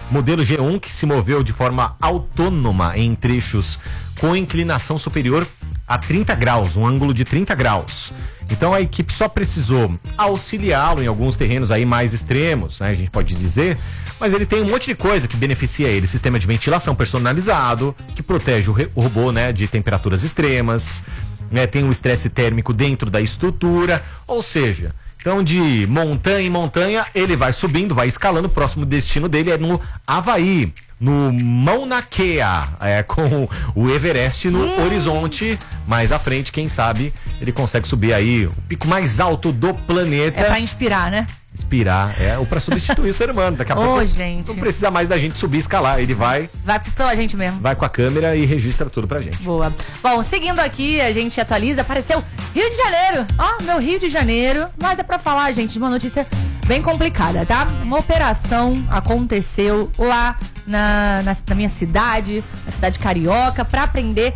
modelo G1 que se moveu de forma autônoma em trechos com inclinação superior a 30 graus, um ângulo de 30 graus. Então a equipe só precisou auxiliá-lo em alguns terrenos aí mais extremos, né, a gente pode dizer, mas ele tem um monte de coisa que beneficia ele. Sistema de ventilação personalizado, que protege o robô, né, de temperaturas extremas, né, tem um estresse térmico dentro da estrutura, ou seja, então de montanha em montanha ele vai subindo, vai escalando. O próximo destino dele é no Havaí, no Mauna Kea, com o Everest no horizonte. Mais à frente, quem sabe, ele consegue subir aí o pico mais alto do planeta. É pra inspirar, né? Inspirar, ou pra substituir o ser humano. Daqui a pouco gente, não precisa mais da gente subir e escalar, ele vai pela gente mesmo. Vai com a câmera e registra tudo pra gente. Boa. Bom, seguindo aqui, a gente atualiza, apareceu Rio de Janeiro. Meu Rio de Janeiro, mas é pra falar, gente, de uma notícia bem complicada, tá? Uma operação aconteceu lá na minha cidade, na cidade carioca, pra prender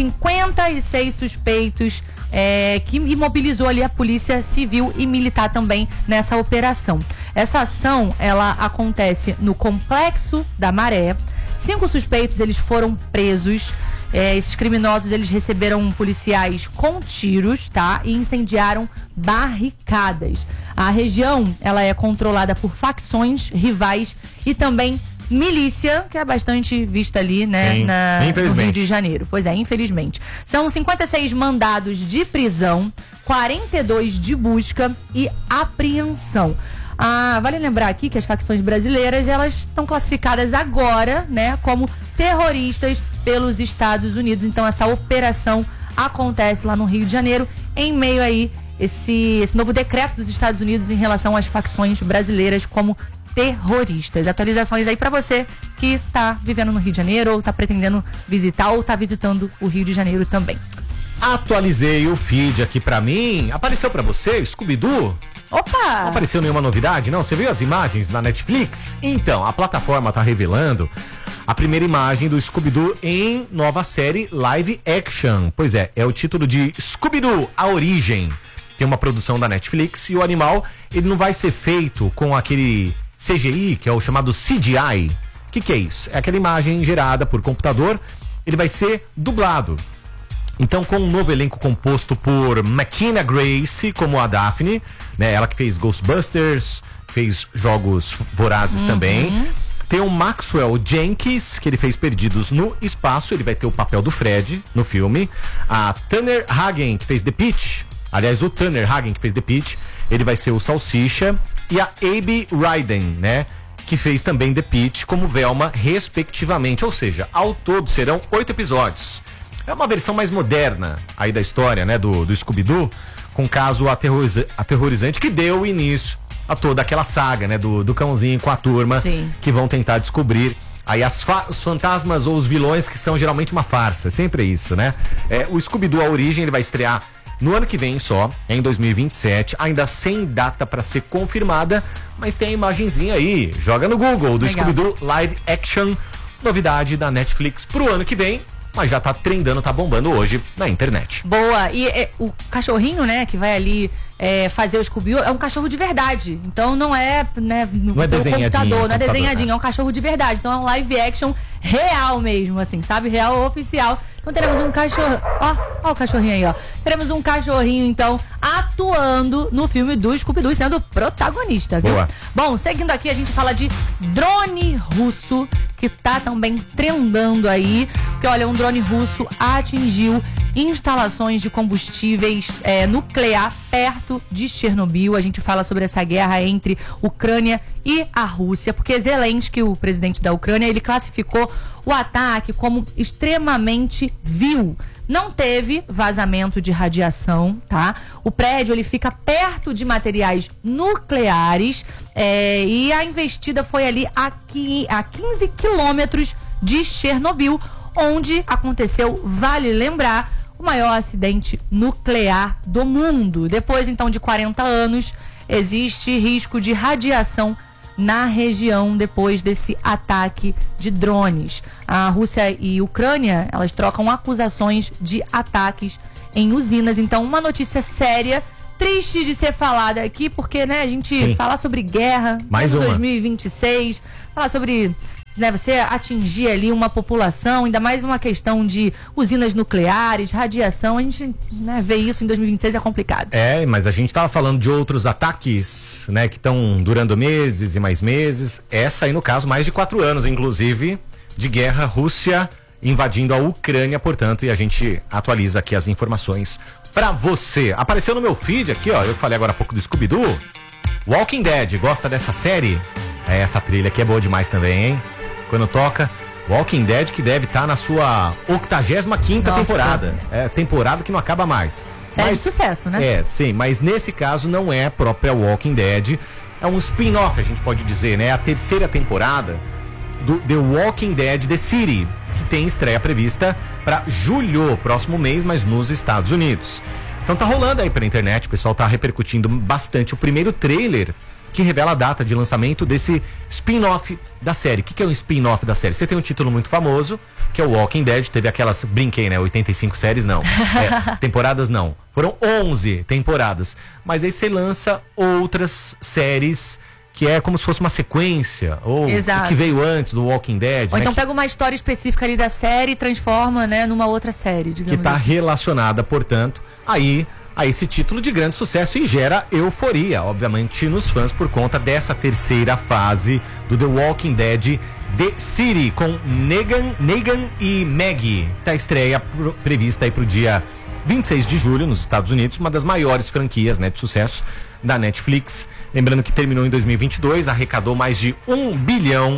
56 suspeitos, que imobilizou ali a polícia civil e militar também nessa operação. Essa ação, ela acontece no Complexo da Maré. 5 suspeitos, eles foram presos. Esses criminosos, eles receberam policiais com tiros, tá? E incendiaram barricadas. A região, ela é controlada por facções rivais e também milícia, que é bastante vista ali, né, no Rio de Janeiro. Pois é, infelizmente. São 56 mandados de prisão, 42 de busca e apreensão. Vale lembrar aqui que as facções brasileiras, elas estão classificadas agora, né, como terroristas pelos Estados Unidos. Então essa operação acontece lá no Rio de Janeiro, em meio aí esse novo decreto dos Estados Unidos em relação às facções brasileiras como terroristas. Atualizações aí pra você que tá vivendo no Rio de Janeiro, ou tá pretendendo visitar, ou tá visitando o Rio de Janeiro também. Atualizei o feed aqui pra mim. Apareceu pra você, Scooby-Doo? Opa! Não apareceu nenhuma novidade, não? Você viu as imagens na Netflix? Então, a plataforma tá revelando a primeira imagem do Scooby-Doo em nova série live action. Pois é o título de Scooby-Doo, A Origem. Tem uma produção da Netflix e o animal, ele não vai ser feito com aquele CGI, que é o chamado CGI. O que é isso? É aquela imagem gerada por computador. Ele vai ser dublado. Então, com um novo elenco composto por McKenna Grace como a Daphne, né? Ela que fez Ghostbusters, fez Jogos Vorazes também. Tem o Maxwell Jenkins, que ele fez Perdidos no Espaço. Ele vai ter o papel do Fred no filme. A Tanner Hagen, que fez The Peach. Aliás, o Tanner Hagen, que fez The Peach, ele vai ser o Salsicha. E a Abby Ryden, né, que fez também The Peach como Velma, respectivamente. Ou seja, ao todo serão 8 episódios. É uma versão mais moderna aí da história, né, do Scooby-Doo, com um caso aterrorizante que deu início a toda aquela saga, né, do cãozinho com a turma. Sim. Que vão tentar descobrir aí os fantasmas ou os vilões, que são geralmente uma farsa. Sempre isso, né? O Scooby-Doo, A Origem, ele vai estrear no ano que vem só, em 2027, ainda sem data para ser confirmada, mas tem a imagenzinha aí, joga no Google, do Scooby-Doo Live Action, novidade da Netflix pro ano que vem, mas já tá trendando, tá bombando hoje na internet. Boa, e o cachorrinho, né, que vai ali fazer o Scooby-Doo, é um cachorro de verdade, então não é, né, não é desenhadinho, computador, não é desenhadinho, é um cachorro de verdade, então é um live action real mesmo, assim, sabe, real oficial. Então teremos um cachorro, ó o cachorrinho aí, ó. Teremos um cachorrinho, então, atuando no filme do Scooby-Doo e sendo protagonista, viu? Boa. Bom, seguindo aqui, a gente fala de drone russo, que tá também trendando aí, porque, olha, um drone russo atingiu instalações de combustíveis nuclear perto de Chernobyl. A gente fala sobre essa guerra entre Ucrânia e a Rússia, porque Zelensky, o presidente da Ucrânia, ele classificou o ataque como extremamente vil. Não teve vazamento de radiação, tá? O prédio, ele fica perto de materiais nucleares, e a investida foi ali a 15 quilômetros de Chernobyl, onde aconteceu, vale lembrar, o maior acidente nuclear do mundo. Depois, então, de 40 anos, existe risco de radiação na região depois desse ataque de drones. A Rússia e a Ucrânia, elas trocam acusações de ataques em usinas. Então, uma notícia séria, triste de ser falada aqui, porque, né, a gente fala sobre guerra, mais 2026, falar sobre né, você atingir ali uma população, ainda mais uma questão de usinas nucleares, radiação, a gente, né, vê isso em 2026 é complicado. Mas a gente estava falando de outros ataques, né, que estão durando meses e mais meses. Essa aí, no caso, mais de 4 anos, inclusive, de guerra, Rússia invadindo a Ucrânia, portanto, e a gente atualiza aqui as informações pra você. Apareceu no meu feed aqui, ó, eu falei agora há pouco do Scooby-Doo. Walking Dead, gosta dessa série? Essa trilha aqui é boa demais também, hein? Quando toca Walking Dead, que deve estar na sua 85ª temporada. Temporada que não acaba mais. Série de sucesso, né? Sim, mas nesse caso não é a própria Walking Dead. É um spin-off, a gente pode dizer, né? A 3ª temporada do The Walking Dead The City, que tem estreia prevista para julho, próximo mês, mas nos Estados Unidos. Então tá rolando aí pela internet, o pessoal tá repercutindo bastante o primeiro trailer que revela a data de lançamento desse spin-off da série. O que é um spin-off da série? Você tem um título muito famoso, que é o Walking Dead, teve aquelas, brinquei, né, 85 séries, não. Temporadas não. Foram 11 temporadas. Mas aí você lança outras séries que é como se fosse uma sequência, ou o que veio antes do Walking Dead. Ou né, então pega uma história específica ali da série e transforma, né, numa outra série, digamos que tá assim. relacionada, portanto, aí a esse título de grande sucesso e gera euforia, obviamente, nos fãs por conta dessa 3ª fase do The Walking Dead The City, com Negan e Maggie. Tá a estreia prevista aí pro dia 26 de julho nos Estados Unidos, uma das maiores franquias, né, de sucesso da Netflix. Lembrando que terminou em 2022, arrecadou mais de $1 bilhão,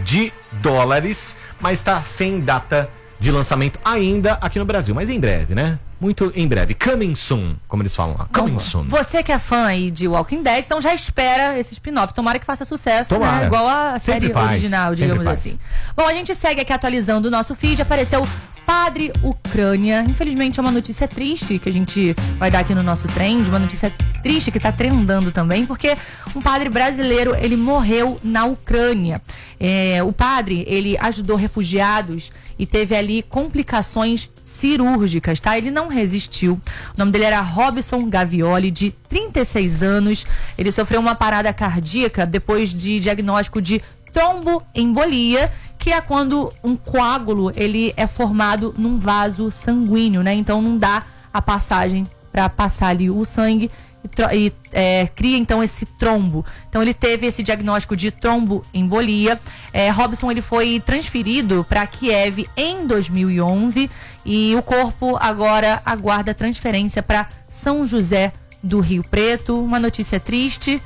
mas está sem data de lançamento ainda aqui no Brasil, mas em breve, né? Muito em breve. Coming soon, como eles falam lá. Coming soon. Você que é fã aí de Walking Dead, então já espera esse spin-off. Tomara que faça sucesso, né? Igual a série original, digamos assim. Bom, a gente segue aqui atualizando o nosso feed. Apareceu Padre Ucrânia. Infelizmente é uma notícia triste que a gente vai dar aqui no nosso trend. Uma notícia triste que tá trendando também, porque um padre brasileiro, ele morreu na Ucrânia. O padre, ele ajudou refugiados e teve ali complicações cirúrgicas, tá? Ele não resistiu. O nome dele era Robson Gavioli, de 36 anos. Ele sofreu uma parada cardíaca depois de diagnóstico de tromboembolia, que é quando um coágulo ele é formado num vaso sanguíneo, né? Então não dá a passagem para passar ali o sangue e cria então esse trombo. Então ele teve esse diagnóstico de tromboembolia. Robson, ele foi transferido para Kiev em 2011 e o corpo agora aguarda transferência para São José do Rio Preto. Uma notícia triste.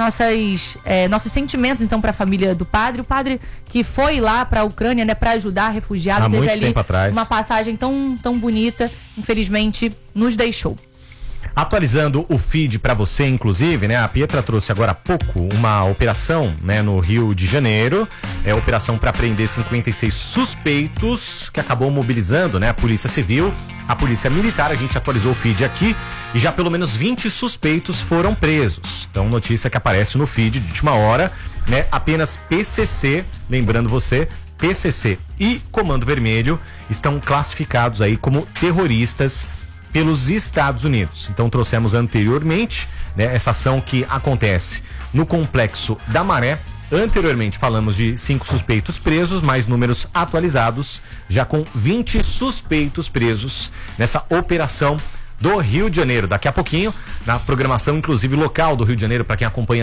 Nossos sentimentos então para a família do padre. O padre que foi lá para a Ucrânia, né, para ajudar refugiados, teve ali uma passagem tão bonita, infelizmente nos deixou. Atualizando o feed para você, inclusive, né? A Pietra trouxe agora há pouco uma operação, né, no Rio de Janeiro. Operação para prender 56 suspeitos, que acabou mobilizando, né, a Polícia Civil, a Polícia Militar. A gente atualizou o feed aqui e já pelo menos 20 suspeitos foram presos. Então, notícia que aparece no feed de última hora, né? Apenas PCC, lembrando você, PCC e Comando Vermelho estão classificados aí como terroristas pelos Estados Unidos. Então trouxemos anteriormente, né, essa ação que acontece no Complexo da Maré. Anteriormente falamos de 5 suspeitos presos, mais números atualizados, já com 20 suspeitos presos nessa operação do Rio de Janeiro. Daqui a pouquinho, na programação inclusive local do Rio de Janeiro, para quem acompanha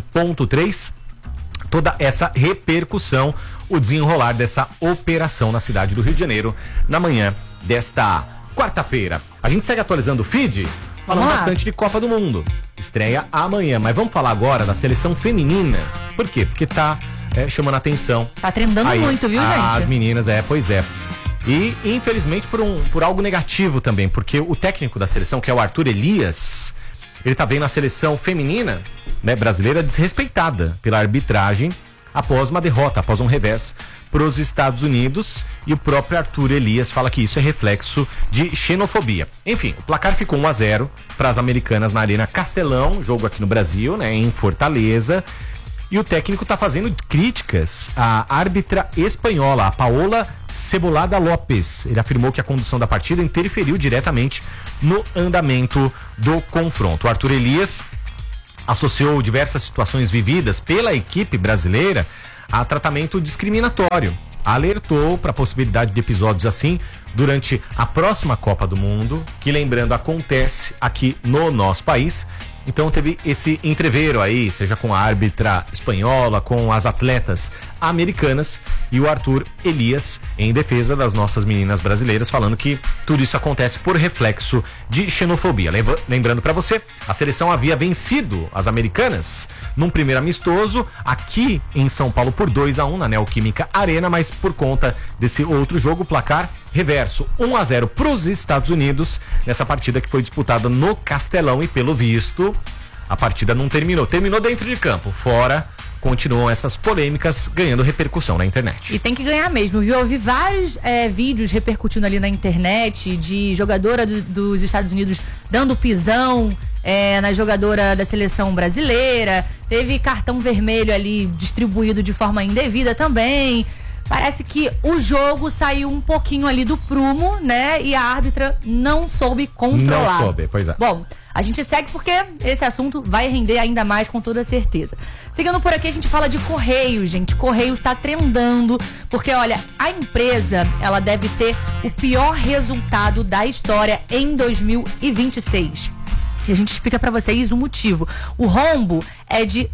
101.3, toda essa repercussão, o desenrolar dessa operação na cidade do Rio de Janeiro, na manhã desta quarta-feira. A gente segue atualizando o feed, falando bastante de Copa do Mundo. Estreia amanhã, mas vamos falar agora da seleção feminina. Por quê? Porque tá chamando a atenção. Tá trendando aí, muito, viu, gente? As meninas, pois é. E, infelizmente, por algo negativo também, porque o técnico da seleção, que é o Arthur Elias, ele tá vendo a seleção feminina, né, brasileira desrespeitada pela arbitragem após uma derrota, após um revés para os Estados Unidos, e o próprio Arthur Elias fala que isso é reflexo de xenofobia. Enfim, o placar ficou 1-0 para as americanas na Arena Castelão, jogo aqui no Brasil, né, em Fortaleza, e o técnico está fazendo críticas à árbitra espanhola, a Paola Cebolada Lopes. Ele afirmou que a condução da partida interferiu diretamente no andamento do confronto. O Arthur Elias associou diversas situações vividas pela equipe brasileira a tratamento discriminatório. Alertou para a possibilidade de episódios assim durante a próxima Copa do Mundo, que, lembrando, acontece aqui no nosso país. Então teve esse entreveiro aí, seja com a árbitra espanhola, com as atletas americanas, e o Arthur Elias em defesa das nossas meninas brasileiras, falando que tudo isso acontece por reflexo de xenofobia. Lembrando para você, a seleção havia vencido as americanas num primeiro amistoso aqui em São Paulo por 2-1 na Neoquímica Arena, mas por conta desse outro jogo, placar reverso, 1-0 para os Estados Unidos, nessa partida que foi disputada no Castelão, e pelo visto a partida não terminou. Terminou dentro de campo, fora continuam essas polêmicas ganhando repercussão na internet. E tem que ganhar mesmo, viu? Eu vi vários vídeos repercutindo ali na internet de jogadora dos Estados Unidos dando pisão na jogadora da seleção brasileira. Teve cartão vermelho ali distribuído de forma indevida também. Parece que o jogo saiu um pouquinho ali do prumo, né? E a árbitra não soube controlar. Não soube, pois é. Bom, a gente segue porque esse assunto vai render ainda mais, com toda certeza. Seguindo por aqui, a gente fala de Correios, gente. Correios está trendando, porque, olha, a empresa, ela deve ter o pior resultado da história em 2026. E a gente explica para vocês o motivo. O rombo é de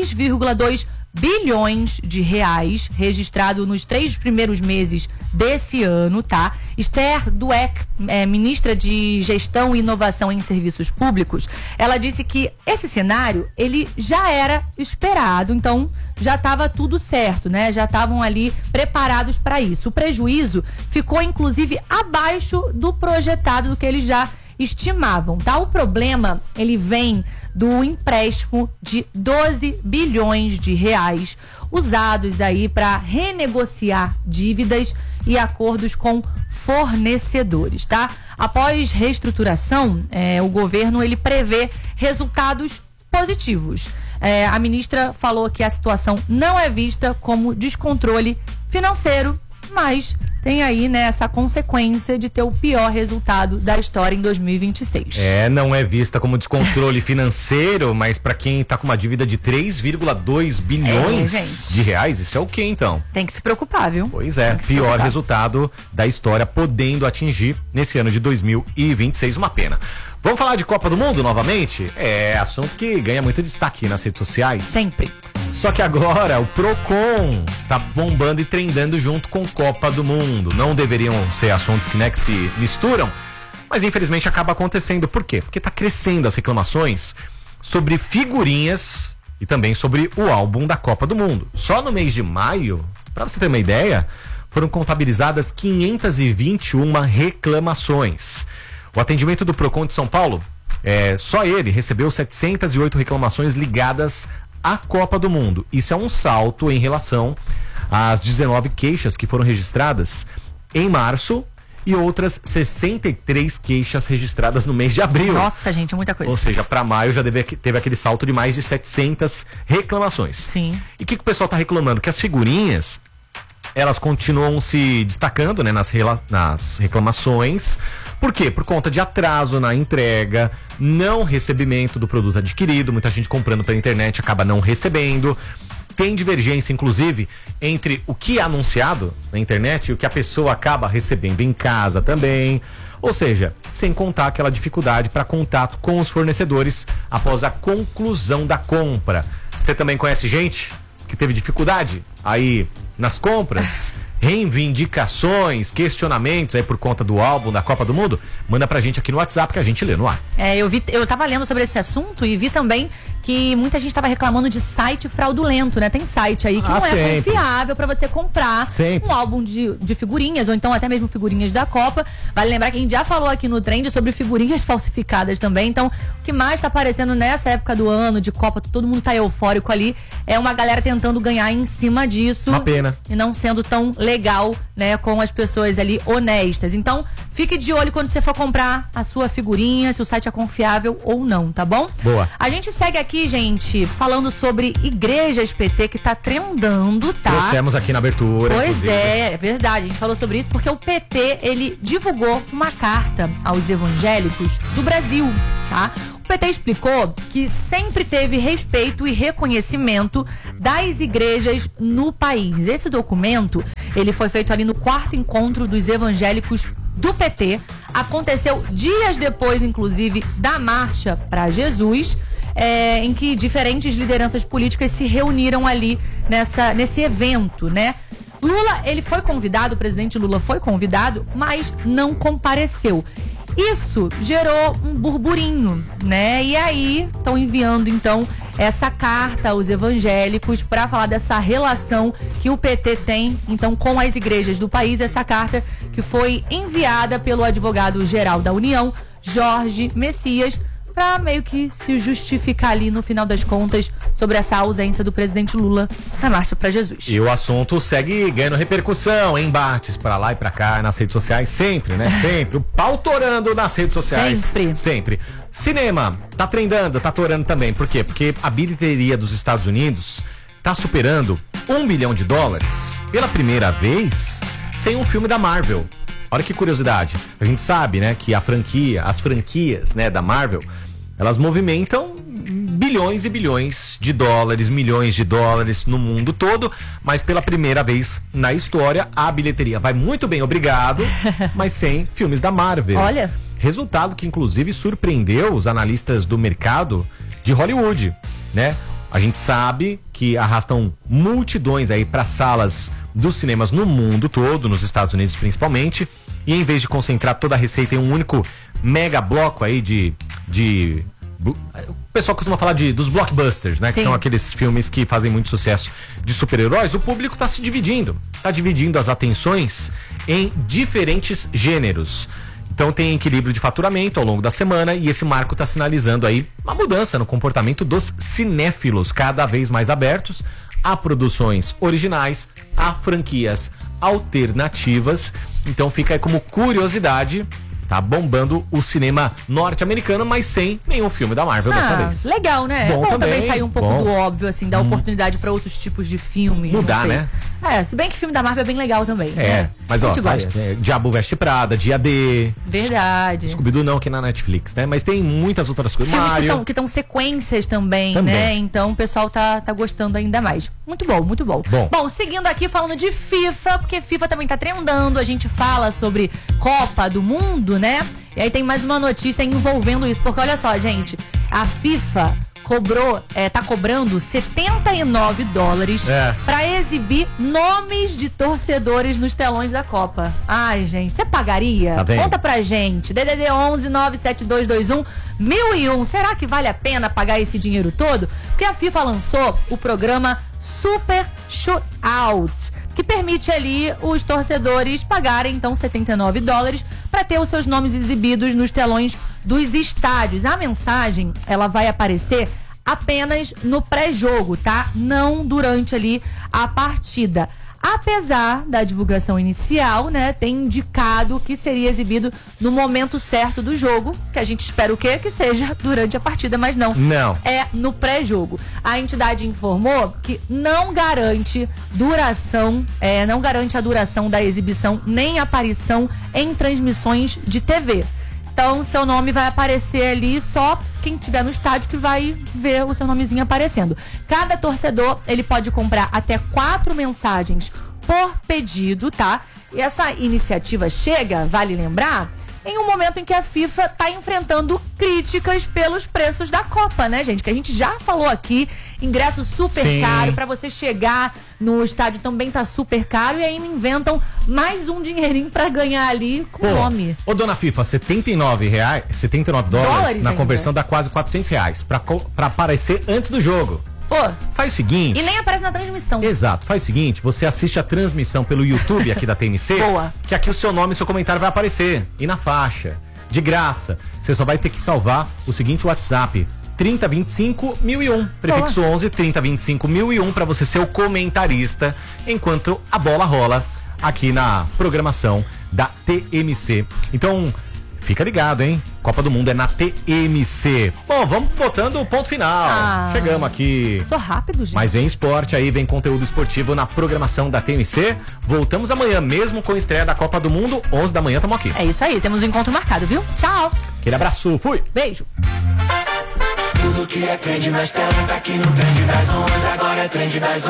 3,2 bilhões de reais, registrado nos 3 primeiros meses desse ano, tá? Esther Dweck, ministra de Gestão e Inovação em Serviços Públicos, ela disse que esse cenário, ele já era esperado, então já estava tudo certo, né? Já estavam ali preparados para isso. O prejuízo ficou, inclusive, abaixo do projetado, do que eles já estimavam, tá? O problema, ele vem do empréstimo de 12 bilhões de reais usados aí para renegociar dívidas e acordos com fornecedores, tá? Após reestruturação, o governo, ele prevê resultados positivos. A ministra falou que a situação não é vista como descontrole financeiro, mas tem aí, né, essa consequência de ter o pior resultado da história em 2026. Não é vista como descontrole financeiro, mas para quem tá com uma dívida de 3,2 bilhões de reais, isso é o quê, então? Tem que se preocupar, viu? Pois é, pior resultado da história, podendo atingir nesse ano de 2026, uma pena. Vamos falar de Copa do Mundo novamente? É assunto que ganha muito destaque nas redes sociais. Sempre. Só que agora o Procon tá bombando e trendando junto com Copa do Mundo. Não deveriam ser assuntos que se misturam, mas infelizmente acaba acontecendo. Por quê? Porque tá crescendo as reclamações sobre figurinhas e também sobre o álbum da Copa do Mundo. Só no mês de maio, para você ter uma ideia, foram contabilizadas 521 reclamações. O atendimento do Procon de São Paulo, só ele recebeu 708 reclamações ligadas à Copa do Mundo. Isso é um salto em relação às 19 queixas que foram registradas em março e outras 63 queixas registradas no mês de abril. Nossa, gente, é muita coisa. Ou seja, para maio já teve aquele salto de mais de 700 reclamações. Sim. E o que o pessoal tá reclamando? Que as figurinhas, elas continuam se destacando, né, nas reclamações. Por quê? Por conta de atraso na entrega, não recebimento do produto adquirido, muita gente comprando pela internet acaba não recebendo. Tem divergência, inclusive, entre o que é anunciado na internet e o que a pessoa acaba recebendo em casa também. Ou seja, sem contar aquela dificuldade para contato com os fornecedores após a conclusão da compra. Você também conhece gente que teve dificuldade aí nas compras? Reivindicações, questionamentos aí por conta do álbum da Copa do Mundo? Manda pra gente aqui no WhatsApp que a gente lê no ar. Eu tava lendo sobre esse assunto e vi também que muita gente tava reclamando de site fraudulento, né? Tem site aí que não é confiável pra você comprar um álbum de figurinhas, ou então até mesmo figurinhas da Copa. Vale lembrar que a gente já falou aqui no Trend sobre figurinhas falsificadas também. Então, o que mais tá aparecendo nessa época do ano, de Copa, todo mundo tá eufórico ali, é uma galera tentando ganhar em cima disso. Uma pena. E não sendo tão legal, né, com as pessoas ali honestas. Então, fique de olho quando você for comprar a sua figurinha, se o site é confiável ou não, tá bom? Boa. A gente segue aqui, gente, falando sobre igrejas PT, que tá trendando, tá? Trouxemos aqui na abertura. Pois inclusive. é verdade, a gente falou sobre isso porque o PT, ele divulgou uma carta aos evangélicos do Brasil, tá? O PT explicou que sempre teve respeito e reconhecimento das igrejas no país. Esse documento, ele foi feito ali no 4º encontro dos evangélicos do PT. Aconteceu dias depois, inclusive, da Marcha para Jesus, em que diferentes lideranças políticas se reuniram ali nesse evento, né? Lula, ele foi convidado, o presidente Lula foi convidado, mas não compareceu. Isso gerou um burburinho, né? E aí estão enviando, então, essa carta aos evangélicos para falar dessa relação que o PT tem, então, com as igrejas do país. Essa carta que foi enviada pelo advogado-geral da União, Jorge Messias, para meio que se justificar ali no final das contas sobre essa ausência do presidente Lula na Marcha para Jesus. E o assunto segue ganhando repercussão, embates pra lá e pra cá nas redes sociais, sempre, né? Sempre. O pau torando nas redes sociais. Sempre. Cinema, tá trendando, tá torando também. Por quê? Porque a bilheteria dos Estados Unidos tá superando $1 bilhão pela primeira vez sem um filme da Marvel. Olha que curiosidade. A gente sabe, né, que as franquias, né, da Marvel, elas movimentam bilhões e bilhões de dólares, milhões de dólares no mundo todo, mas pela primeira vez na história a bilheteria vai muito bem, obrigado, mas sem filmes da Marvel. Olha. Resultado que inclusive surpreendeu os analistas do mercado de Hollywood, né? A gente sabe que arrastam multidões aí para salas dos cinemas no mundo todo, nos Estados Unidos principalmente, e em vez de concentrar toda a receita em um único mega bloco aí o pessoal costuma falar dos blockbusters, né? Sim. Que são aqueles filmes que fazem muito sucesso de super-heróis. O público tá se dividindo. Tá dividindo as atenções em diferentes gêneros. Então tem equilíbrio de faturamento ao longo da semana e esse marco está sinalizando aí uma mudança no comportamento dos cinéfilos, cada vez mais abertos a produções originais, a franquias alternativas. Então fica aí como curiosidade, tá bombando o cinema norte-americano, mas sem nenhum filme da Marvel dessa vez. Legal, né? Bom, é bom também sair um pouco do óbvio, assim, dar oportunidade para outros tipos de filmes. Mudar, né? Se bem que filme da Marvel é bem legal também. Né? Mas ó, Diabo Veste Prada, Dia D. Verdade. Scooby-Doo não, que na Netflix, né? Mas tem muitas outras coisas. Filmes que estão sequências também, né? Então o pessoal tá gostando ainda mais. Muito bom, muito bom. Bom, seguindo aqui falando de FIFA, porque FIFA também tá trendando, a gente fala sobre Copa do Mundo, né? E aí tem mais uma notícia envolvendo isso, porque olha só, gente, a FIFA tá cobrando $79 pra exibir nomes de torcedores nos telões da Copa. Ai, gente, você pagaria? Tá bem. Conta pra gente. DDD 11 97221 1001. Será que vale a pena pagar esse dinheiro todo? Porque a FIFA lançou o programa Super Shootout, que permite ali os torcedores pagarem então $79 para ter os seus nomes exibidos nos telões dos estádios. A mensagem, ela vai aparecer apenas no pré-jogo, tá? Não durante ali a partida. Apesar da divulgação inicial, né, ter indicado que seria exibido no momento certo do jogo, que a gente espera o quê? Que seja durante a partida, mas não. É no pré-jogo. A entidade informou que não garante a duração da exibição nem aparição em transmissões de TV. Então, seu nome vai aparecer ali, só quem estiver no estádio que vai ver o seu nomezinho aparecendo. Cada torcedor, ele pode comprar até 4 mensagens por pedido, tá? E essa iniciativa chega, vale lembrar, em um momento em que a FIFA tá enfrentando críticas pelos preços da Copa, né, gente? Que a gente já falou aqui, ingresso super caro, pra você chegar no estádio também tá super caro, e aí inventam mais um dinheirinho pra ganhar ali com o nome. Ô, dona FIFA, $79 na conversão dá quase R$400 pra aparecer antes do jogo. Pô, faz o seguinte... E nem aparece na transmissão. Exato, faz o seguinte, você assiste a transmissão pelo YouTube aqui da TMC. Boa. Que aqui o seu nome e seu comentário vai aparecer. E na faixa, de graça. Você só vai ter que salvar o seguinte WhatsApp: 3025 1001, prefixo 11 3025 1001, pra você ser o comentarista enquanto a bola rola aqui na programação da TMC. Então, fica ligado, hein? Copa do Mundo é na TMC. Bom, vamos botando o ponto final. Chegamos aqui. Sou rápido, gente. Mas vem esporte aí, vem conteúdo esportivo na programação da TMC. Voltamos amanhã, mesmo com a estreia da Copa do Mundo, 11 da manhã, tamo aqui. É isso aí, temos um encontro marcado, viu? Tchau. Aquele abraço, fui. Beijo. Tudo que é trend nas telas, tá aqui no Trend das 11. Agora é Trend das 11,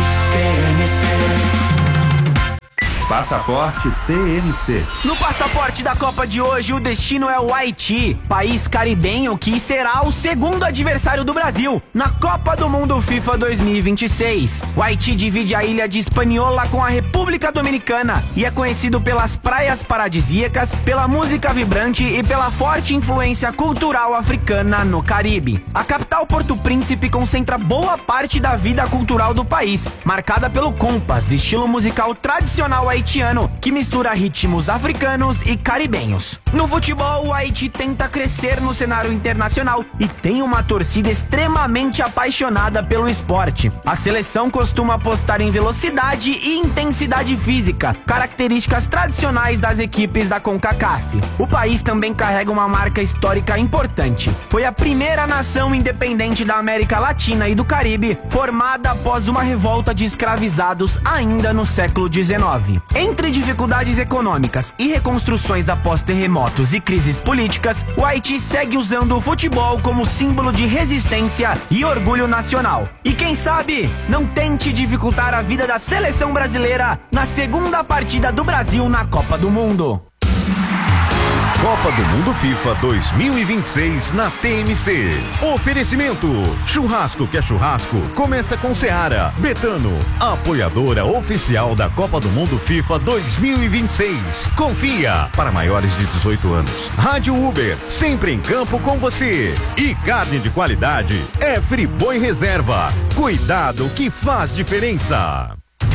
TMC. Passaporte TMC. No passaporte da Copa de hoje, o destino é o Haiti, país caribenho que será o segundo adversário do Brasil na Copa do Mundo FIFA 2026. O Haiti divide a ilha de Hispaniola com a República Dominicana e é conhecido pelas praias paradisíacas, pela música vibrante e pela forte influência cultural africana no Caribe. A capital Porto Príncipe concentra boa parte da vida cultural do país, marcada pelo compas, estilo musical tradicional haitiano que mistura ritmos africanos e caribenhos. No futebol, o Haiti tenta crescer no cenário internacional e tem uma torcida extremamente apaixonada pelo esporte. A seleção costuma apostar em velocidade e intensidade física, características tradicionais das equipes da CONCACAF. O país também carrega uma marca histórica importante. Foi a primeira nação independente da América Latina e do Caribe, formada após uma revolta de escravizados ainda no século XIX. Entre dificuldades econômicas e reconstruções após terremotos e crises políticas, o Haiti segue usando o futebol como símbolo de resistência e orgulho nacional. E quem sabe, não tente dificultar a vida da seleção brasileira na segunda partida do Brasil na Copa do Mundo. Copa do Mundo FIFA 2026 na TMC. Oferecimento: churrasco que é churrasco, começa com Seara. Betano, apoiadora oficial da Copa do Mundo FIFA 2026. Confia, para maiores de 18 anos. Rádio Uber, sempre em campo com você. E carne de qualidade é Friboi Reserva. Cuidado que faz diferença.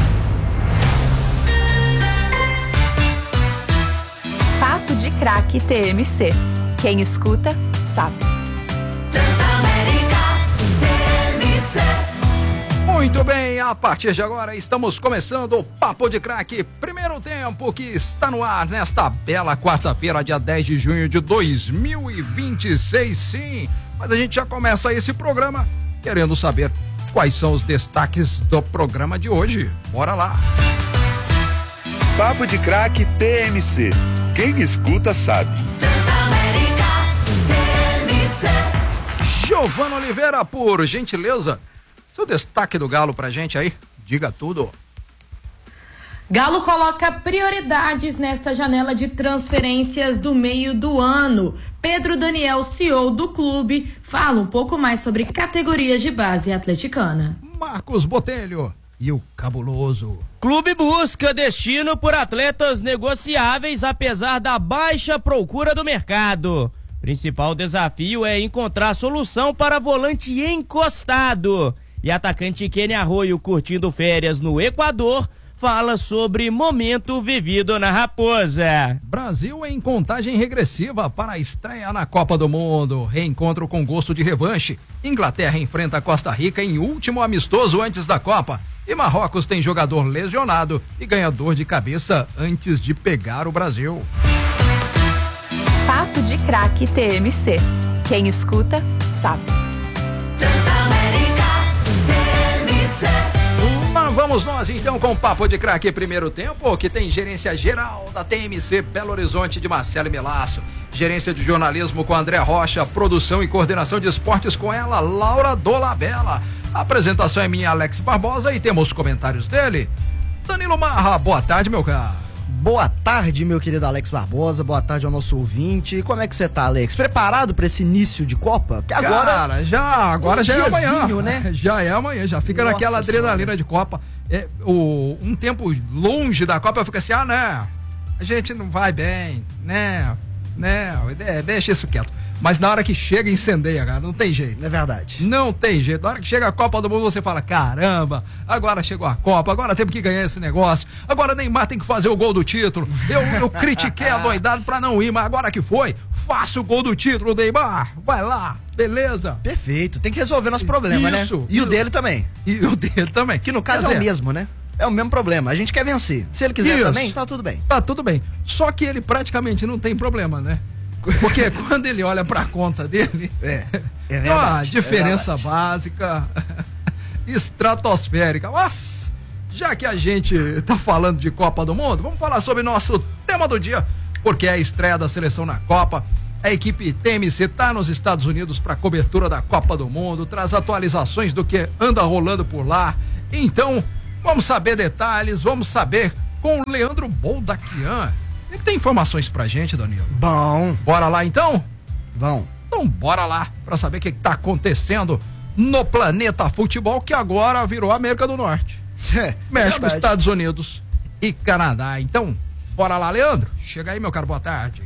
Papo de Craque TMC. Quem escuta, sabe. Transamérica TMC. Muito bem, a partir de agora estamos começando o Papo de Craque, primeiro tempo que está no ar nesta bela quarta-feira, dia 10 de junho de 2026, sim. Mas a gente já começa esse programa querendo saber quais são os destaques do programa de hoje. Bora lá. Papo de Craque TMC. Quem escuta sabe. Transamérica TMC. Giovana Oliveira, por gentileza, seu destaque do Galo pra gente aí, diga tudo. Galo coloca prioridades nesta janela de transferências do meio do ano. Pedro Daniel, CEO do clube, fala um pouco mais sobre categorias de base atleticana. Marcos Botelho e o cabuloso. Clube busca destino por atletas negociáveis apesar da baixa procura do mercado. Principal desafio é encontrar solução para volante encostado. E atacante Kenny Arroio, curtindo férias no Equador, fala sobre momento vivido na Raposa. Brasil em contagem regressiva para a estreia na Copa do Mundo. Reencontro com gosto de revanche. Inglaterra enfrenta Costa Rica em último amistoso antes da Copa. E Marrocos tem jogador lesionado e ganha dor de cabeça antes de pegar o Brasil. Papo de Craque TMC. Quem escuta, sabe. Transamérica TMC. Lá vamos nós então com o Papo de Craque primeiro tempo, que tem gerência geral da TMC Belo Horizonte de Marcelo Melasso, gerência de jornalismo com André Rocha, produção e coordenação de esportes com ela, Laura Dolabella. A apresentação é minha, Alex Barbosa, e temos comentários dele. Danilo Marra, boa tarde, meu caro. Boa tarde, meu querido Alex Barbosa, boa tarde ao nosso ouvinte. Como é que você tá, Alex? Preparado para esse início de Copa? Que agora, cara, agora já é amanhã, né? Já é amanhã, já fica naquela adrenalina de Copa. Um tempo longe da Copa fica assim, né? A gente não vai bem, né? Deixa isso quieto. Mas na hora que chega, incendeia, cara, não tem jeito. É verdade. Não tem jeito. Na hora que chega a Copa do Mundo, você fala, caramba, agora chegou a Copa, agora temos que ganhar esse negócio, agora Neymar tem que fazer o gol do título. Eu critiquei a doidado pra não ir, mas agora que foi, faça o gol do título, Neymar, vai lá, beleza. Perfeito, tem que resolver nosso problema, né? E o dele também. E o dele também. Que no caso é o mesmo, né? É o mesmo problema, a gente quer vencer. Se ele quiser também, tá tudo bem. Tá tudo bem. Só que ele praticamente não tem problema, né? Porque quando ele olha pra conta dele, é verdade, uma diferença básica, estratosférica. Mas, já que a gente tá falando de Copa do Mundo, vamos falar sobre nosso tema do dia, porque é a estreia da seleção na Copa. A equipe TMC tá nos Estados Unidos para cobertura da Copa do Mundo, traz atualizações do que anda rolando por lá. Então, vamos saber detalhes, vamos saber com o Leandro Boldaquian. Ele tem informações pra gente, Danilo? Bom. Bora lá então? Vão. Então bora lá para saber o que tá acontecendo no planeta futebol, que agora virou América do Norte. México, verdade. Estados Unidos e Canadá. Então, bora lá, Leandro. Chega aí, meu caro, boa tarde.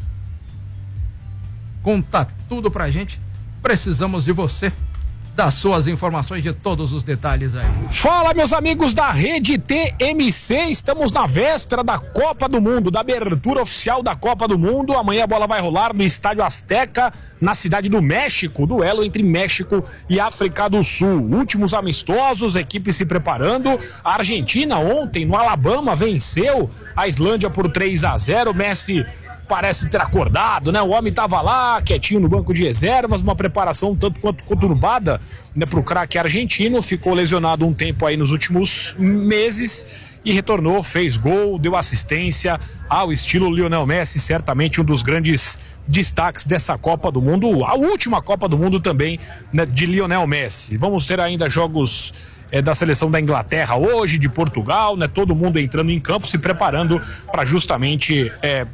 Conta tudo pra gente. Precisamos de você, das suas informações, de todos os detalhes aí. Fala, meus amigos da Rede TMC, estamos na véspera da Copa do Mundo, da abertura oficial da Copa do Mundo. Amanhã a bola vai rolar no Estádio Azteca, na cidade do México, duelo entre México e África do Sul. Últimos amistosos, equipe se preparando. A Argentina ontem no Alabama venceu a Islândia por 3-0. Messi parece ter acordado, né? O homem tava lá, quietinho no banco de reservas, uma preparação um tanto quanto conturbada, né, pro craque argentino, ficou lesionado um tempo aí nos últimos meses e retornou, fez gol, deu assistência ao estilo Lionel Messi, certamente um dos grandes destaques dessa Copa do Mundo, a última Copa do Mundo também, né, de Lionel Messi. Vamos ter ainda jogos da seleção da Inglaterra hoje, de Portugal, né? Todo mundo entrando em campo, se preparando para justamente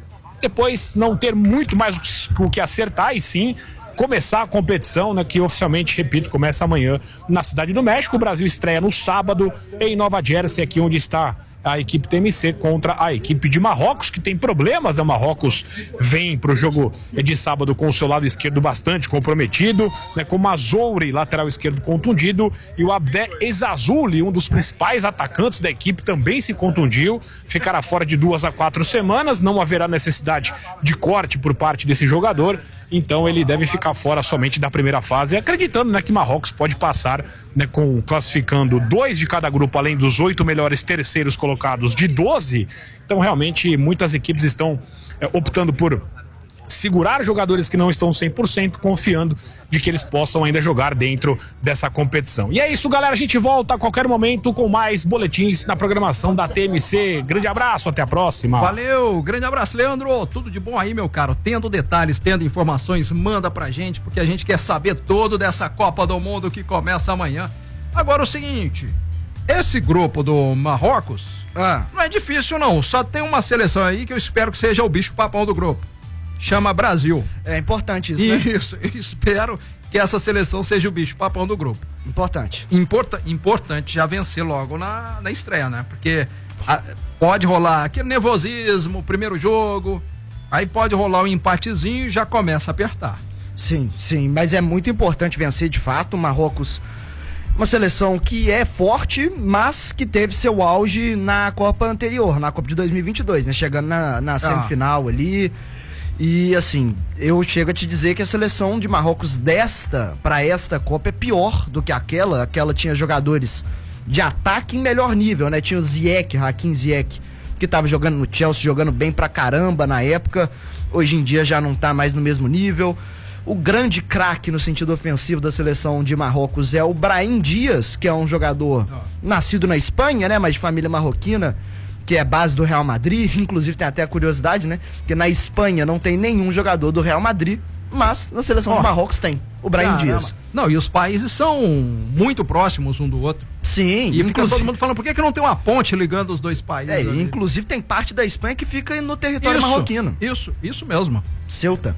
depois não ter muito mais o que acertar e sim começar a competição, né, que oficialmente, repito, começa amanhã na Cidade do México. O Brasil estreia no sábado em Nova Jersey, aqui onde está a equipe TMC contra a equipe de Marrocos, que tem problemas, né? Marrocos vem pro jogo de sábado com o seu lado esquerdo bastante comprometido, né? Com o Mazouri, lateral esquerdo, contundido, e o Abdé Ezzazzouli, um dos principais atacantes da equipe, também se contundiu, ficará fora de 2 a 4 semanas, não haverá necessidade de corte por parte desse jogador, então ele deve ficar fora somente da primeira fase, acreditando, né, que Marrocos pode passar, né, classificando 2 de cada grupo, além dos 8 melhores terceiros colocados de 12. Então realmente muitas equipes estão optando por segurar jogadores que não estão 100%, confiando de que eles possam ainda jogar dentro dessa competição. E é isso, galera, a gente volta a qualquer momento com mais boletins na programação da TMC. Grande abraço, até a próxima. Valeu, grande abraço, Leandro, tudo de bom aí, meu caro. Tendo detalhes, tendo informações, manda pra gente, porque a gente quer saber todo dessa Copa do Mundo que começa amanhã. Agora o seguinte, esse grupo do Marrocos não é difícil não, só tem uma seleção aí que eu espero que seja o bicho papão do grupo. Chama Brasil. É importante isso, né? Isso, eu espero que essa seleção seja o bicho papão do grupo. Importante. Importante já vencer logo na estreia, né? Porque pode rolar aquele nervosismo, primeiro jogo, aí pode rolar um empatezinho e já começa a apertar. Sim, mas é muito importante vencer de fato. O Marrocos, uma seleção que é forte, mas que teve seu auge na Copa anterior, na Copa de 2022, né? Chegando na semifinal ali. E assim, eu chego a te dizer que a seleção de Marrocos para esta Copa é pior do que aquela. Aquela tinha jogadores de ataque em melhor nível, né? Tinha o Ziyech, Hakim Ziyech, que tava jogando no Chelsea, jogando bem pra caramba na época. Hoje em dia já não tá mais no mesmo nível. O grande craque no sentido ofensivo da seleção de Marrocos é o Brahim Dias, que é um jogador nascido na Espanha, né? Mas de família marroquina, que é base do Real Madrid. Inclusive tem até a curiosidade, né? Que na Espanha não tem nenhum jogador do Real Madrid, mas na seleção de Marrocos tem o Brahim Dias. Não, e os países são muito próximos um do outro. Sim. E fica todo mundo falando, por que não tem uma ponte ligando os dois países? Inclusive tem parte da Espanha que fica no território marroquino. Isso mesmo. Ceuta.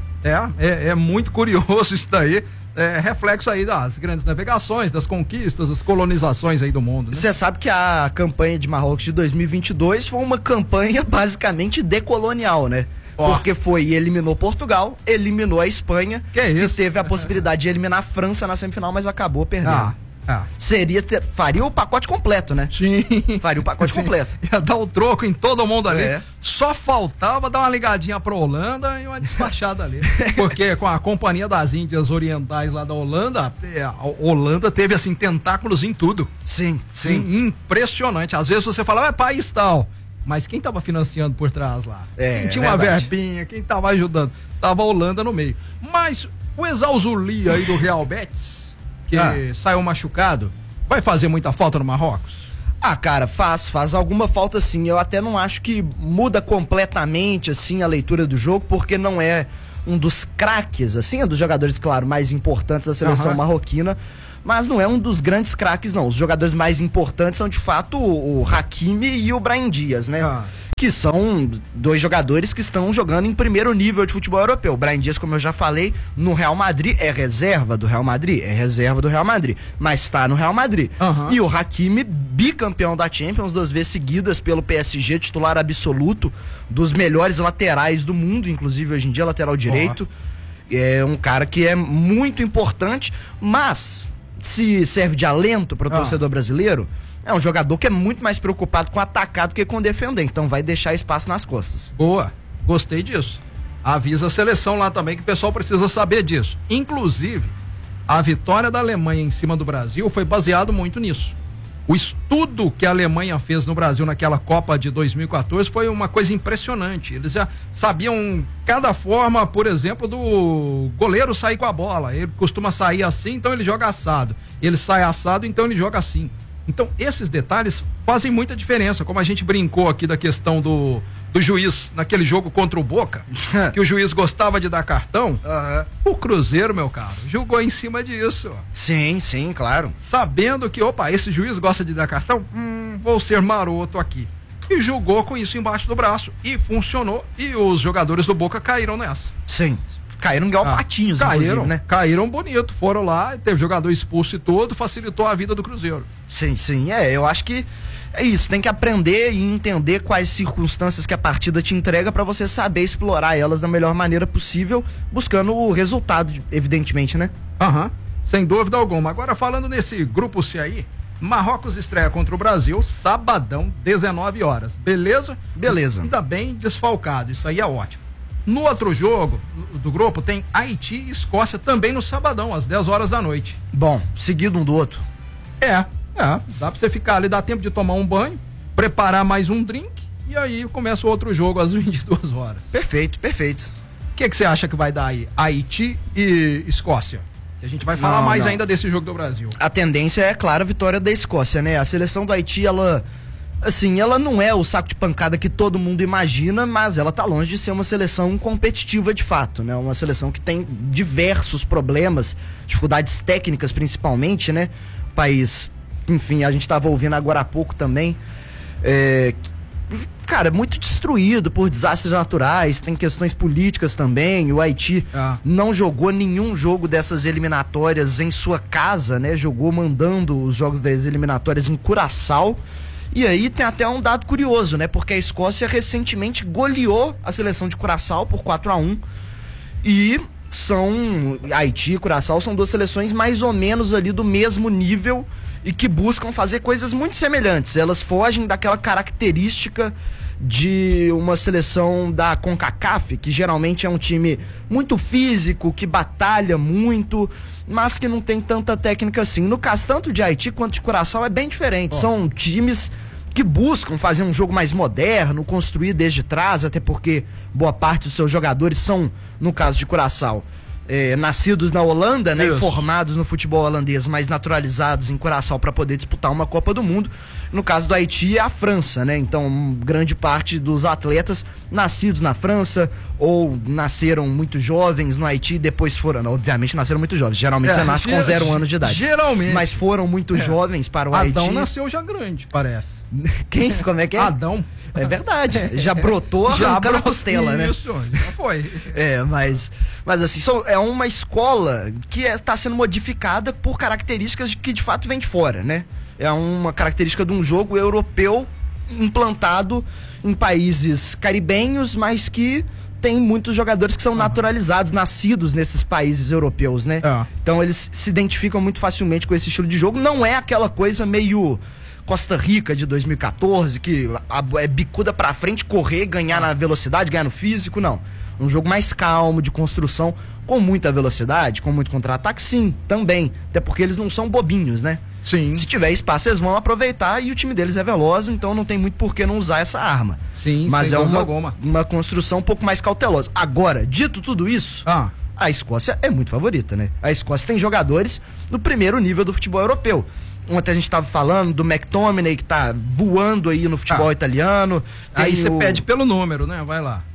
É muito curioso isso daí. É reflexo aí das grandes navegações, das conquistas, das colonizações aí do mundo, né? Você sabe que a campanha de Marrocos de 2022 foi uma campanha basicamente decolonial, né? Porque eliminou Portugal, eliminou a Espanha, que teve a possibilidade de eliminar a França na semifinal, mas acabou perdendo. Faria o pacote completo, né? Sim. Faria o pacote completo. Ia dar o troco em todo mundo ali. Só faltava dar uma ligadinha pra Holanda e uma despachada ali. Porque com a Companhia das Índias Orientais lá da Holanda, a Holanda teve assim tentáculos em tudo. Sim. Impressionante. Às vezes você fala, é país tal. Mas quem tava financiando por trás lá? Quem tinha uma verbinha, quem tava ajudando? Tava a Holanda no meio. Mas o Ezzalzouli aí do Real Betis, que saiu machucado, vai fazer muita falta no Marrocos? Cara, faz alguma falta sim. Eu até não acho que muda completamente assim a leitura do jogo, porque não é um dos craques, assim, um dos jogadores, claro, mais importantes da seleção marroquina, mas não é um dos grandes craques, não. Os jogadores mais importantes são, de fato, o Hakimi e o Brahim Dias, né? Que são dois jogadores que estão jogando em primeiro nível de futebol europeu. O Brahim Dias, como eu já falei, no Real Madrid é reserva do Real Madrid, mas está no Real Madrid. E o Hakimi, bicampeão da Champions 2 vezes seguidas pelo PSG, titular absoluto, dos melhores laterais do mundo, inclusive hoje em dia lateral direito. É um cara que é muito importante, mas se serve de alento para o torcedor brasileiro, é um jogador que é muito mais preocupado com atacar do que com defender, então vai deixar espaço nas costas. Boa, gostei disso. Avisa a seleção lá também que o pessoal precisa saber disso. Inclusive, a vitória da Alemanha em cima do Brasil foi baseado muito nisso. O estudo que a Alemanha fez no Brasil naquela Copa de 2014 foi uma coisa impressionante. Eles já sabiam cada forma, por exemplo, do goleiro sair com a bola. Ele costuma sair assim, então ele joga assado. Ele sai assado, então ele joga assim. Então, esses detalhes fazem muita diferença, como a gente brincou aqui da questão do juiz naquele jogo contra o Boca, que o juiz gostava de dar cartão. O Cruzeiro, meu caro, jogou em cima disso. Sim, claro. Sabendo que, esse juiz gosta de dar cartão, vou ser maroto aqui. E jogou com isso embaixo do braço. E funcionou, e os jogadores do Boca caíram nessa. Sim. Caíram igual patinhos, inclusive, né? Caíram bonito, foram lá, teve jogador expulso e tudo, facilitou a vida do Cruzeiro. Sim, eu acho que é isso, tem que aprender e entender quais circunstâncias que a partida te entrega para você saber explorar elas da melhor maneira possível, buscando o resultado, evidentemente, né? Sem dúvida alguma. Agora, falando nesse grupo C aí, Marrocos estreia contra o Brasil, sabadão, 19 horas, beleza? Beleza. Ainda bem desfalcado, isso aí é ótimo. No outro jogo do grupo tem Haiti e Escócia também no sabadão, às 10 horas da noite. Bom, seguido um do outro. Dá pra você ficar ali, dá tempo de tomar um banho, preparar mais um drink e aí começa o outro jogo às 22 horas. Perfeito. O que você acha que vai dar aí? Haiti e Escócia? A gente vai falar mais ainda desse jogo do Brasil. A tendência é, claro, a vitória da Escócia, né? A seleção do Haiti, ela não é o saco de pancada que todo mundo imagina, mas ela tá longe de ser uma seleção competitiva de fato, né? Uma seleção que tem diversos problemas, dificuldades técnicas principalmente, né? País, enfim, a gente tava ouvindo agora há pouco também, cara, muito destruído por desastres naturais, tem questões políticas também. O Haiti não jogou nenhum jogo dessas eliminatórias em sua casa, né? Jogou mandando os jogos das eliminatórias em Curaçao. E aí tem até um dado curioso, né? Porque a Escócia recentemente goleou a seleção de Curaçao por 4-1. E Haiti e Curaçao são duas seleções mais ou menos ali do mesmo nível e que buscam fazer coisas muito semelhantes. Elas fogem daquela característica de uma seleção da CONCACAF, que geralmente é um time muito físico, que batalha muito, mas que não tem tanta técnica assim. No caso tanto de Haiti quanto de Curaçao é bem diferente. São times que buscam fazer um jogo mais moderno, construir desde trás, até porque boa parte dos seus jogadores são, no caso de Curaçao, nascidos na Holanda, né, formados no futebol holandês, mas naturalizados em Curaçao para poder disputar uma Copa do Mundo. No caso do Haiti é a França, né? Então, grande parte dos atletas nascidos na França ou nasceram muito jovens no Haiti e depois foram, obviamente nasceram muito jovens. Geralmente você nasce com 0 anos de idade. Geralmente. Mas foram muito jovens para o Haiti. Adão nasceu já grande, parece. Quem? Como é que é? Adão. É verdade. Já brotou arrancando a costela, né? Isso, já foi. Mas assim, é uma escola que está sendo modificada por características que de fato vem de fora, né? É uma característica de um jogo europeu implantado em países caribenhos, mas que tem muitos jogadores que são naturalizados, nascidos nesses países europeus, né? Então eles se identificam muito facilmente com esse estilo de jogo. Não é aquela coisa meio Costa Rica de 2014, que é bicuda pra frente, correr, ganhar na velocidade, ganhar no físico, não. Um jogo mais calmo, de construção, com muita velocidade, com muito contra-ataque, sim, também. Até porque eles não são bobinhos, né? Sim. Se tiver espaço, eles vão aproveitar e o time deles é veloz, então não tem muito por que não usar essa arma. Sim, mas é uma construção um pouco mais cautelosa. Agora, dito tudo isso, a Escócia é muito favorita, né? A Escócia tem jogadores no primeiro nível do futebol europeu. ontem a gente estava falando do McTominay, que tá voando aí no futebol italiano. Aí você pede pelo número, né? Vai lá.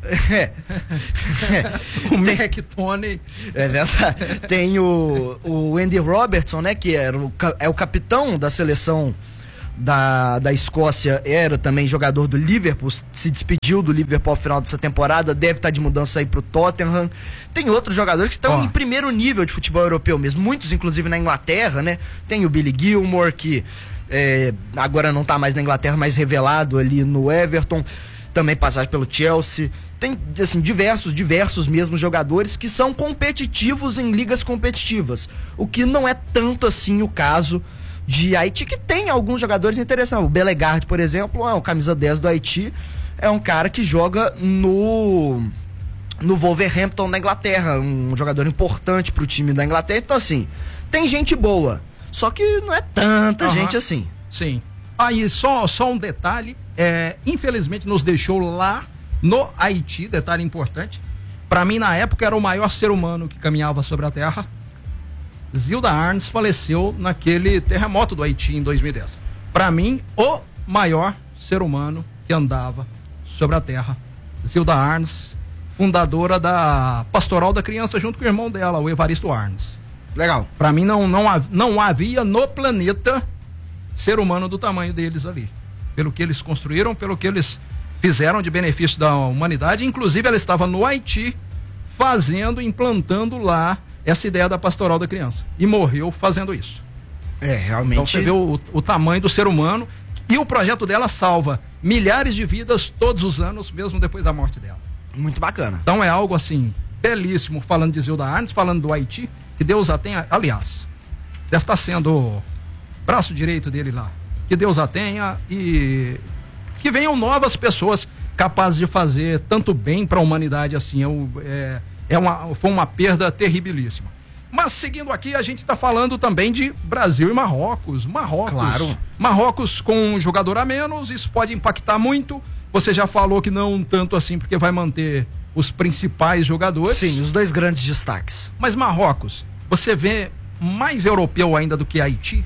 O McTominay. É verdade. Tem o Andy Robertson, né? Que é o capitão da seleção da Escócia, era também jogador do Liverpool, se despediu do Liverpool ao final dessa temporada, deve estar de mudança aí pro Tottenham. Tem outros jogadores que estão em primeiro nível de futebol europeu mesmo, muitos inclusive na Inglaterra, né? Tem o Billy Gilmour, que agora não tá mais na Inglaterra, mas revelado ali no Everton, também passagem pelo Chelsea. Tem, assim, diversos mesmo jogadores que são competitivos em ligas competitivas, o que não é tanto assim o caso de Haiti, que tem alguns jogadores interessantes. O Bellegarde, por exemplo, é um camisa 10 do Haiti, é um cara que joga no Wolverhampton, na Inglaterra, um jogador importante pro time da Inglaterra. Então, assim, tem gente boa, só que não é tanta gente assim. Sim. Aí, só um detalhe, infelizmente nos deixou lá no Haiti, detalhe importante, pra mim na época era o maior ser humano que caminhava sobre a terra. Zilda Arnes faleceu naquele terremoto do Haiti em 2010. Para mim, o maior ser humano que andava sobre a terra. Zilda Arnes, fundadora da Pastoral da Criança, junto com o irmão dela, o Evaristo Arnes. Legal. Para mim, não havia no planeta ser humano do tamanho deles ali. Pelo que eles construíram, pelo que eles fizeram de benefício da humanidade. Inclusive, ela estava no Haiti implantando lá essa ideia da Pastoral da Criança. E morreu fazendo isso. Realmente. Então você vê o tamanho do ser humano. E o projeto dela salva milhares de vidas todos os anos, mesmo depois da morte dela. Muito bacana. Então é algo assim, belíssimo, falando de Zilda Arnes, falando do Haiti, que Deus a tenha, aliás, deve estar sendo o braço direito dele lá. Que Deus a tenha e que venham novas pessoas capazes de fazer tanto bem para a humanidade assim. Foi uma perda terribilíssima. Mas seguindo aqui, a gente está falando também de Brasil e Marrocos. Claro. Marrocos com um jogador a menos, isso pode impactar muito. Você já falou que não tanto assim, porque vai manter os principais jogadores. Sim, os dois grandes destaques. Mas Marrocos, você vê mais europeu ainda do que Haiti?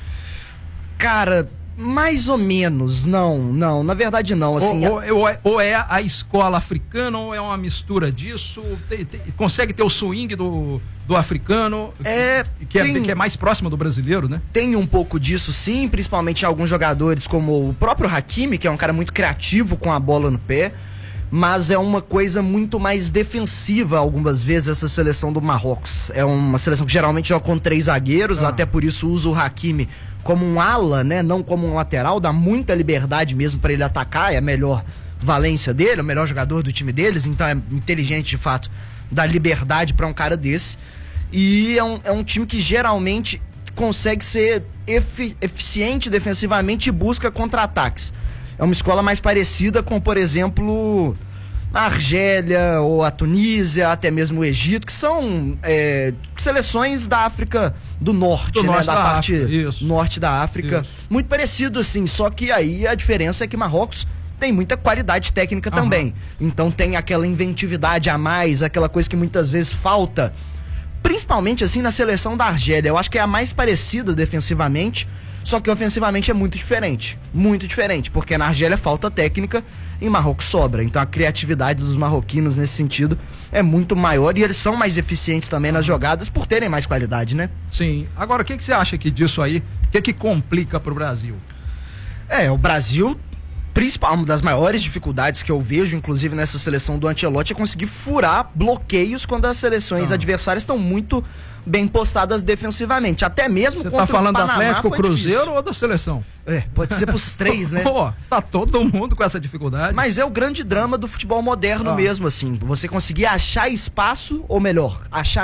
Cara, mais ou menos, não, na verdade não, assim... Ou é a escola africana, ou é uma mistura disso, consegue ter o swing do africano, que é mais próximo do brasileiro, né? Tem um pouco disso sim, principalmente em alguns jogadores como o próprio Hakimi, que é um cara muito criativo com a bola no pé, mas é uma coisa muito mais defensiva algumas vezes essa seleção do Marrocos. É uma seleção que geralmente joga com 3 zagueiros, até por isso usa o Hakimi como um ala, né? Não como um lateral, dá muita liberdade mesmo para ele atacar, é a melhor valência dele, o melhor jogador do time deles, então é inteligente de fato dar liberdade para um cara desse. E é um time que geralmente consegue ser eficiente defensivamente e busca contra-ataques. É uma escola mais parecida com, por exemplo, a Argélia ou a Tunísia, até mesmo o Egito, que são seleções da África do Norte, né? Da parte norte da África. Isso. Muito parecido, assim, só que aí a diferença é que Marrocos tem muita qualidade técnica também. Então tem aquela inventividade a mais, aquela coisa que muitas vezes falta, principalmente assim na seleção da Argélia. Eu acho que é a mais parecida defensivamente, só que ofensivamente é muito diferente, porque na Argélia falta técnica, em Marrocos sobra. Então a criatividade dos marroquinos nesse sentido é muito maior e eles são mais eficientes também nas jogadas por terem mais qualidade, né? Sim. Agora, o que você acha que disso aí, o que complica pro Brasil? O Brasil, uma das maiores dificuldades que eu vejo, inclusive nessa seleção do Ancelotti, é conseguir furar bloqueios quando as seleções adversárias estão muito bem postadas defensivamente, até mesmo contra o Panamá. Você tá falando do Atlético, Cruzeiro ou da seleção? Pode ser pros 3, né? Tá todo mundo com essa dificuldade. Mas é o grande drama do futebol moderno mesmo, assim, você conseguir achar espaço, ou melhor,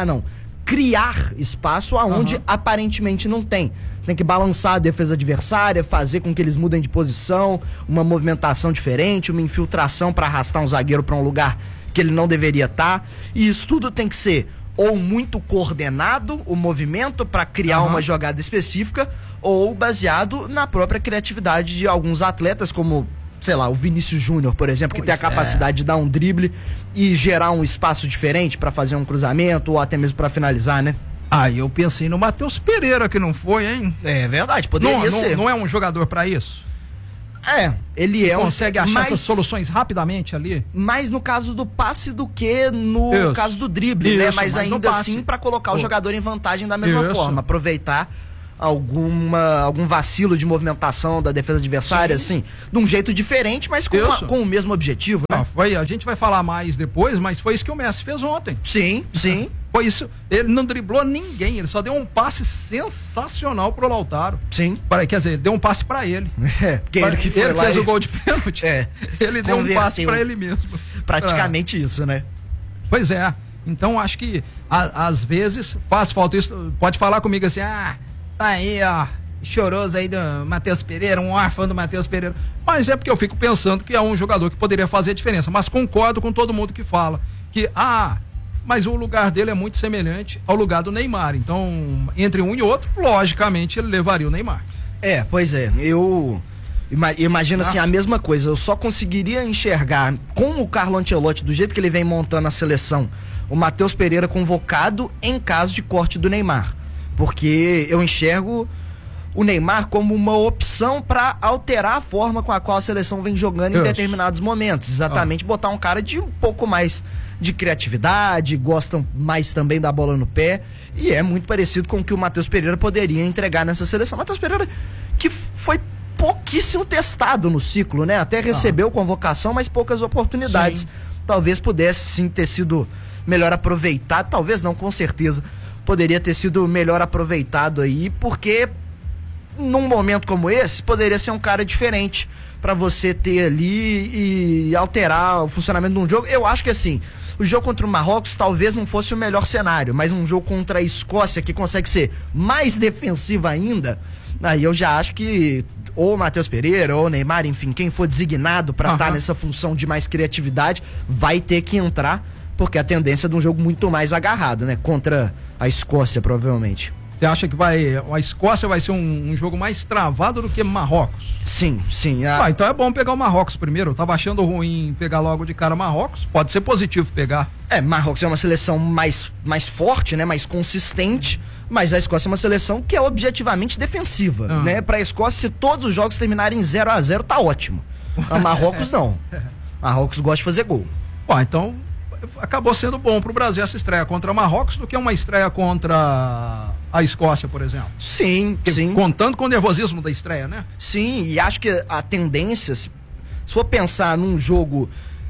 criar espaço aonde aparentemente não tem. Tem que balançar a defesa adversária, fazer com que eles mudem de posição, uma movimentação diferente, uma infiltração para arrastar um zagueiro para um lugar que ele não deveria estar. E isso tudo tem que ser ou muito coordenado, o movimento para criar uma jogada específica, ou baseado na própria criatividade de alguns atletas, como, sei lá, o Vinícius Júnior, por exemplo, que tem a capacidade de dar um drible e gerar um espaço diferente para fazer um cruzamento ou até mesmo para finalizar, né? Aí eu pensei no Matheus Pereira, que não foi, hein? É verdade, poderia ser. Não é um jogador pra isso? Ele consegue achar essas soluções rapidamente ali? Mais no caso do passe do que no caso do drible, né? Mas ainda assim pra colocar o jogador em vantagem da mesma forma, aproveitar algum vacilo de movimentação da defesa adversária, assim, de um jeito diferente, mas com o mesmo objetivo, né? A gente vai falar mais depois, mas foi isso que o Messi fez ontem. Sim. Foi isso, ele não driblou ninguém, ele só deu um passe sensacional pro Lautaro. Sim. Quer dizer, deu um passe pra ele. Porque ele que foi lá fez o gol de pênalti. Ele deu um passe pra ele mesmo. Praticamente isso, né? Não é. Então acho que às vezes faz falta isso. Pode falar comigo assim, tá aí, ó, choroso aí do Matheus Pereira, um órfão do Matheus Pereira. Mas é porque eu fico pensando que é um jogador que poderia fazer a diferença. Mas concordo com todo mundo que fala que, mas o lugar dele é muito semelhante ao lugar do Neymar. Então, entre um e outro, logicamente, ele levaria o Neymar. Pois é. Eu imagino assim, a mesma coisa. Eu só conseguiria enxergar com o Carlo Ancelotti, do jeito que ele vem montando a seleção, o Matheus Pereira convocado em caso de corte do Neymar. Porque eu enxergo o Neymar como uma opção para alterar a forma com a qual a seleção vem jogando em determinados momentos. Exatamente, botar um cara de um pouco mais de criatividade, gostam mais também da bola no pé, e é muito parecido com o que o Matheus Pereira poderia entregar nessa seleção. Matheus Pereira que foi pouquíssimo testado no ciclo, né? Até recebeu convocação, mas poucas oportunidades. Sim. Talvez pudesse sim ter sido melhor aproveitado, talvez não, com certeza poderia ter sido melhor aproveitado aí, porque num momento como esse, poderia ser um cara diferente para você ter ali e alterar o funcionamento de um jogo. Eu acho que assim, o jogo contra o Marrocos talvez não fosse o melhor cenário, mas um jogo contra a Escócia que consegue ser mais defensiva ainda, aí eu já acho que ou o Matheus Pereira ou o Neymar, enfim, quem for designado para estar nessa função de mais criatividade, vai ter que entrar, porque a tendência é de um jogo muito mais agarrado, né? Contra a Escócia, provavelmente. Você acha que a Escócia vai ser um jogo mais travado do que Marrocos? Sim. Então é bom pegar o Marrocos primeiro. Eu tava achando ruim pegar logo de cara Marrocos. Pode ser positivo pegar. Marrocos é uma seleção mais forte, né? Mais consistente. Mas a Escócia é uma seleção que é objetivamente defensiva, né? Pra Escócia, se todos os jogos terminarem 0-0, tá ótimo. A Marrocos não. Marrocos gosta de fazer gol. Então acabou sendo bom pro Brasil essa estreia contra Marrocos do que uma estreia contra a Escócia, por exemplo. Sim. Contando com o nervosismo da estreia, né? Sim, e acho que a tendência, se for pensar num jogo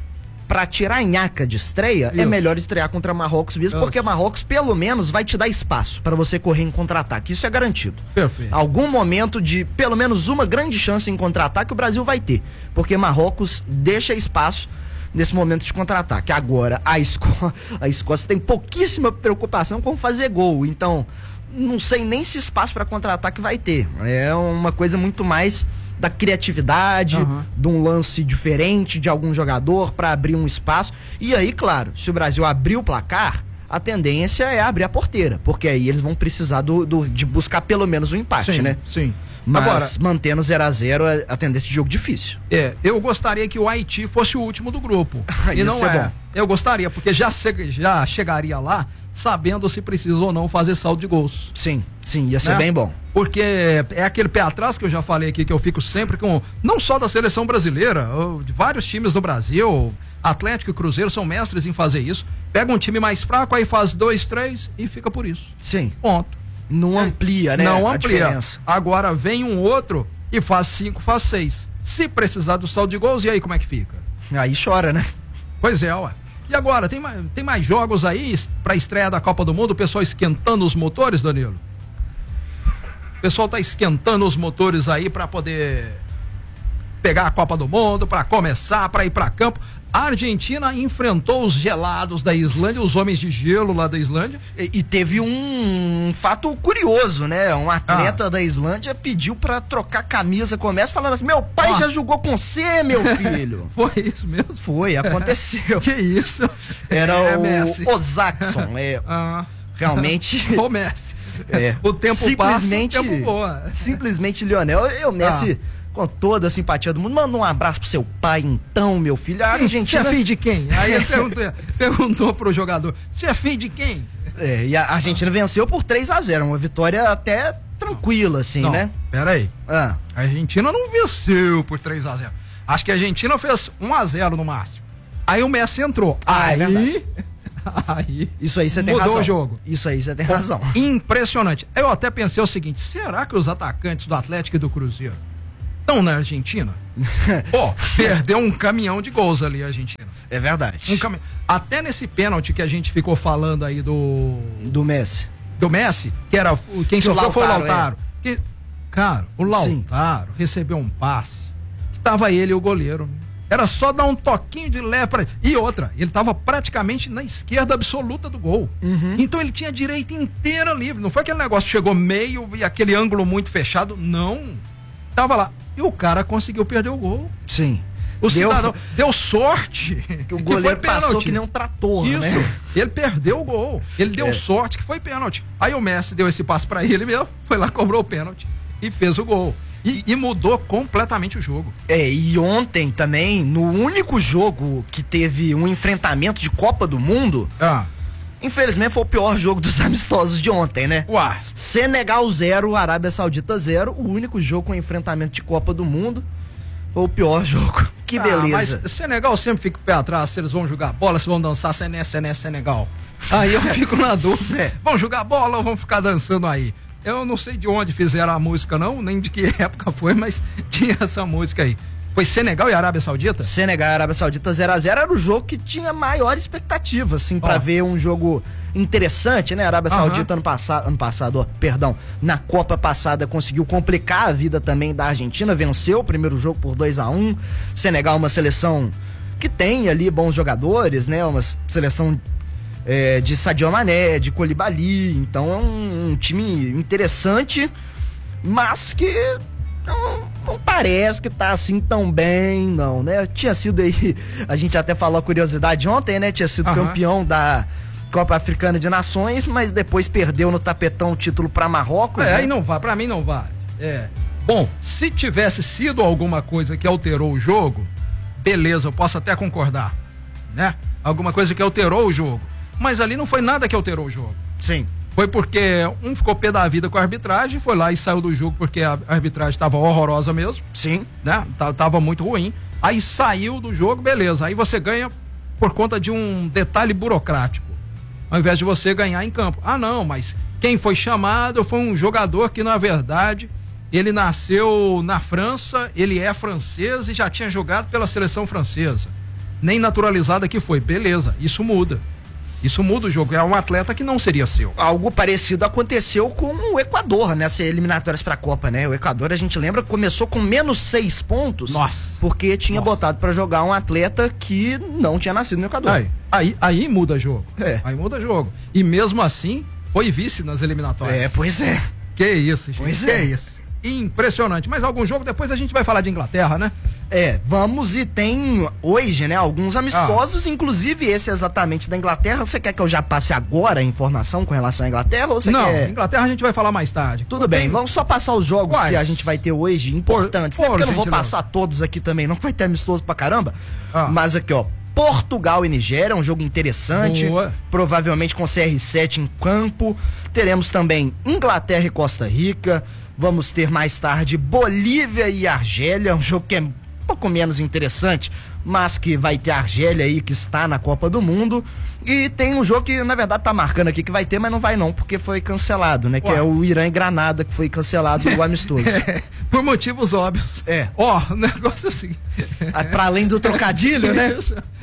pra tirar a nhaca de estreia, é melhor estrear contra Marrocos mesmo, porque Marrocos pelo menos vai te dar espaço para você correr em contra-ataque, isso é garantido. Perfeito. Algum momento de pelo menos uma grande chance em contra-ataque o Brasil vai ter, porque Marrocos deixa espaço nesse momento de contra-ataque. Agora, a Escócia tem pouquíssima preocupação com fazer gol, então não sei nem se espaço para contra-ataque vai ter. É uma coisa muito mais da criatividade, de um lance diferente de algum jogador para abrir um espaço. E aí, claro, se o Brasil abrir o placar, a tendência é abrir a porteira, porque aí eles vão precisar de buscar pelo menos um empate, né? Sim. Mas agora, mantendo 0-0 a tendência de jogo difícil. Eu gostaria que o Haiti fosse o último do grupo. E não é. Bom. Eu gostaria, porque já chegaria lá sabendo se precisa ou não fazer saldo de gols. Sim, ia ser bem bom. Porque é aquele pé atrás que eu já falei aqui, que eu fico sempre com, não só da seleção brasileira, de vários times do Brasil, Atlético e Cruzeiro são mestres em fazer isso. Pega um time mais fraco, aí faz 2, 3 e fica por isso. Sim. Ponto. Não amplia, né? Não amplia. Diferença. Agora vem um outro e faz 5, faz 6. Se precisar do saldo de gols, e aí como é que fica? Aí chora, né? Pois é, ué. E agora, tem mais jogos aí pra estreia da Copa do Mundo, o pessoal esquentando os motores, Danilo? O pessoal tá esquentando os motores aí pra poder pegar a Copa do Mundo, pra começar, pra ir pra campo. A Argentina enfrentou os gelados da Islândia, os homens de gelo lá da Islândia. E teve um fato curioso, né? Um atleta da Islândia pediu pra trocar camisa com o Messi, falando assim, meu pai já jogou com você, meu filho. Foi isso mesmo? Foi, aconteceu. Que isso? Era o Zaxxon. Realmente... O Messi. O tempo passa, o tempo voa. Simplesmente, Lionel, o Messi... Com toda a simpatia do mundo, manda um abraço pro seu pai, então, meu filho. A Argentina... Você é filho de quem? Aí ele perguntou pro jogador, você é filho de quem? E a Argentina venceu por 3-0, uma vitória até tranquila, assim, não, né? Pera aí. A Argentina não venceu por 3-0. Acho que a Argentina fez 1-0 no máximo. Aí o Messi entrou. É verdade. Aí isso aí você tem razão. Mudou o jogo. Isso aí você tem razão. Impressionante. Eu até pensei o seguinte, será que os atacantes do Atlético e do Cruzeiro estão na Argentina? Perdeu um caminhão de gols ali a Argentina. É verdade. Até nesse pênalti que a gente ficou falando aí do Messi. Do Messi, que era quem sofreu foi o Lautaro. Cara, o Lautaro recebeu um passe. Estava ele e o goleiro. Era só dar um toquinho de leve pra ele. E outra, ele estava praticamente na esquerda absoluta do gol. Então ele tinha a direita inteira livre. Não foi aquele negócio que chegou meio e aquele ângulo muito fechado. Não. Tava lá. E o cara conseguiu perder o gol. Sim. O cidadão deu sorte. Que o goleiro passou que nem um trator, né? Ele perdeu o gol. Ele deu sorte que foi pênalti. Aí o Messi deu esse passe pra ele mesmo, foi lá, cobrou o pênalti e fez o gol. E mudou completamente o jogo. E ontem também, no único jogo que teve um enfrentamento de Copa do Mundo, infelizmente foi o pior jogo dos amistosos de ontem, né? Senegal 0, Arábia Saudita 0, o único jogo com enfrentamento de Copa do Mundo. Foi o pior jogo. Que beleza. Mas Senegal sempre fica o pé atrás, se eles vão jogar bola, se vão dançar Senegal. Aí eu fico na dúvida. Vão jogar bola ou vão ficar dançando aí? Eu não sei de onde fizeram a música não, nem de que época foi, mas tinha essa música aí. Foi Senegal e Arábia Saudita? Senegal e Arábia Saudita 0-0 era o jogo que tinha maior expectativa, assim, pra ver um jogo interessante, né? A Arábia Saudita na Copa passada conseguiu complicar a vida também da Argentina, venceu o primeiro jogo por 2-1. Senegal, uma seleção que tem ali bons jogadores, né? Uma seleção de Sadio Mané, de Koulibaly, então é um time interessante, mas que não parece que tá assim tão bem, não, né? Tinha sido aí, a gente até falou a curiosidade ontem, né? Tinha sido campeão da Copa Africana de Nações, mas depois perdeu no tapetão o título pra Marrocos. Aí não vale, pra mim não vale. Bom, se tivesse sido alguma coisa que alterou o jogo, beleza, eu posso até concordar, né? Alguma coisa que alterou o jogo. Mas ali não foi nada que alterou o jogo. Sim. Foi porque um ficou pé da vida com a arbitragem, foi lá e saiu do jogo porque a arbitragem estava horrorosa mesmo. Sim. Né? Tava muito ruim. Aí saiu do jogo, beleza. Aí você ganha por conta de um detalhe burocrático. Ao invés de você ganhar em campo. Não, mas quem foi chamado foi um jogador que, na verdade, ele nasceu na França, ele é francês e já tinha jogado pela seleção francesa. Nem naturalizado que foi. Beleza, isso muda. Isso muda o jogo, é um atleta que não seria seu. Algo parecido aconteceu com o Equador nessas eliminatórias pra Copa, né? O Equador, a gente lembra, começou com menos 6 pontos. Porque tinha botado pra jogar um atleta que não tinha nascido no Equador. Aí muda jogo. Aí muda jogo. E mesmo assim, foi vice nas eliminatórias. Pois é. Que isso, gente. Pois que isso. Impressionante. Mas algum jogo, depois a gente vai falar de Inglaterra, né? Vamos, e tem hoje, né, alguns amistosos, inclusive esse exatamente da Inglaterra. Você quer que eu já passe agora a informação com relação à Inglaterra? Ou você quer... Inglaterra a gente vai falar mais tarde. Tudo bem, vamos só passar os jogos que a gente vai ter hoje, importantes, né? Porque eu não vou passar todos aqui também, não, que vai ter amistoso pra caramba. Mas aqui, ó, Portugal e Nigéria, um jogo interessante. Provavelmente com CR7 em campo. Teremos também Inglaterra e Costa Rica. Vamos ter mais tarde Bolívia e Argélia, um jogo que é um pouco menos interessante, mas que vai ter a Argélia aí, que está na Copa do Mundo. E tem um jogo que, na verdade, tá marcando aqui que vai ter, mas não vai não, porque foi cancelado, né? Que é o Irã e Granada, que foi cancelado do amistoso. Por motivos óbvios. O negócio assim. Pra além do trocadilho, né?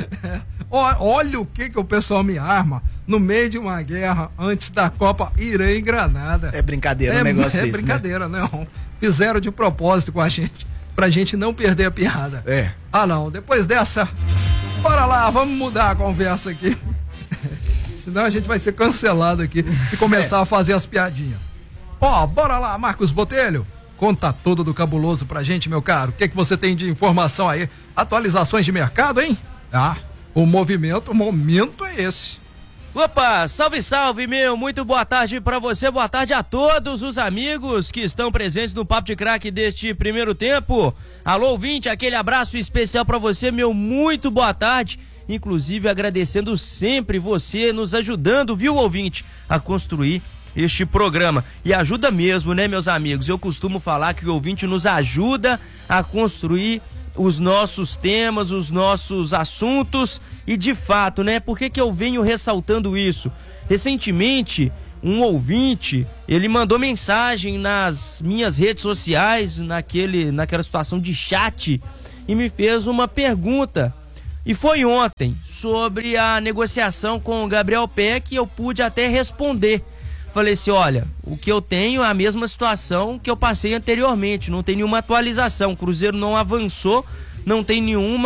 Olha o que o pessoal me arma no meio de uma guerra antes da Copa Irã e Granada. É brincadeira um negócio desse, brincadeira, né? Não. Fizeram de propósito com a gente, pra gente não perder a piada. Não, depois dessa, bora lá, vamos mudar a conversa aqui. Senão a gente vai ser cancelado aqui se começar a fazer as piadinhas. Bora lá, Marcos Botelho. Conta tudo do cabuloso pra gente, meu caro. O que você tem de informação aí? Atualizações de mercado, hein? O momento é esse. Opa, salve, salve, meu, muito boa tarde pra você, boa tarde a todos os amigos que estão presentes no Papo de Craque deste primeiro tempo. Alô, ouvinte, aquele abraço especial pra você, meu, muito boa tarde. inclusive agradecendo sempre você nos ajudando, viu, ouvinte, a construir este programa. E ajuda mesmo, né, meus amigos? Eu costumo falar que o ouvinte nos ajuda a construir os nossos temas, os nossos assuntos, e de fato, né, por que eu venho ressaltando isso? Recentemente, um ouvinte, ele mandou mensagem nas minhas redes sociais, naquela situação de chat, e me fez uma pergunta, e foi ontem, sobre a negociação com o Gabriel Peck, e eu pude até responder. Falei assim, olha, o que eu tenho é a mesma situação que eu passei anteriormente, não tem nenhuma atualização, o Cruzeiro não avançou, não tem nenhum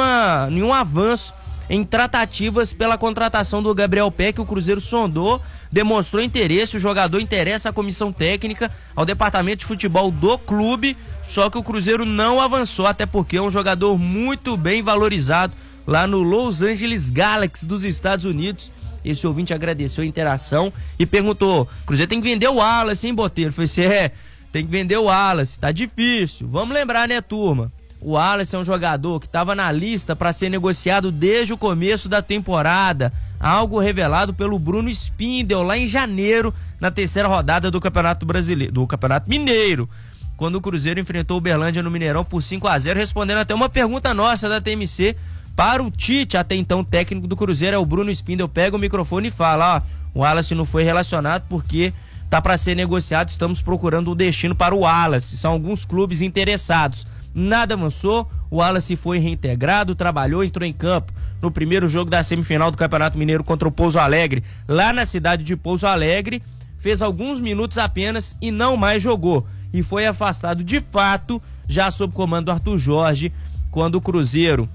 avanço em tratativas pela contratação do Gabriel Peck. O Cruzeiro sondou, demonstrou interesse, o jogador interessa à comissão técnica, ao departamento de futebol do clube, só que o Cruzeiro não avançou, até porque é um jogador muito bem valorizado lá no Los Angeles Galaxy dos Estados Unidos. Esse ouvinte agradeceu a interação e perguntou, Cruzeiro tem que vender o Wallace, hein, Botelho? Eu falei assim, tem que vender o Wallace, tá difícil. Vamos lembrar, né, turma? O Wallace é um jogador que estava na lista para ser negociado desde o começo da temporada, algo revelado pelo Bruno Spindel lá em janeiro, na terceira rodada do Campeonato Brasileiro, do Campeonato Mineiro, quando o Cruzeiro enfrentou o Uberlândia no Mineirão por 5-0, respondendo até uma pergunta nossa da TMC, para o Tite, até então técnico do Cruzeiro, é o Bruno Spindel, pega o microfone e fala, o Wallace não foi relacionado porque tá para ser negociado, estamos procurando um destino para o Wallace, são alguns clubes interessados, nada avançou, o Wallace foi reintegrado, trabalhou, entrou em campo no primeiro jogo da semifinal do Campeonato Mineiro contra o Pouso Alegre, lá na cidade de Pouso Alegre, fez alguns minutos apenas e não mais jogou, e foi afastado de fato, já sob comando do Arthur Jorge, quando o Cruzeiro,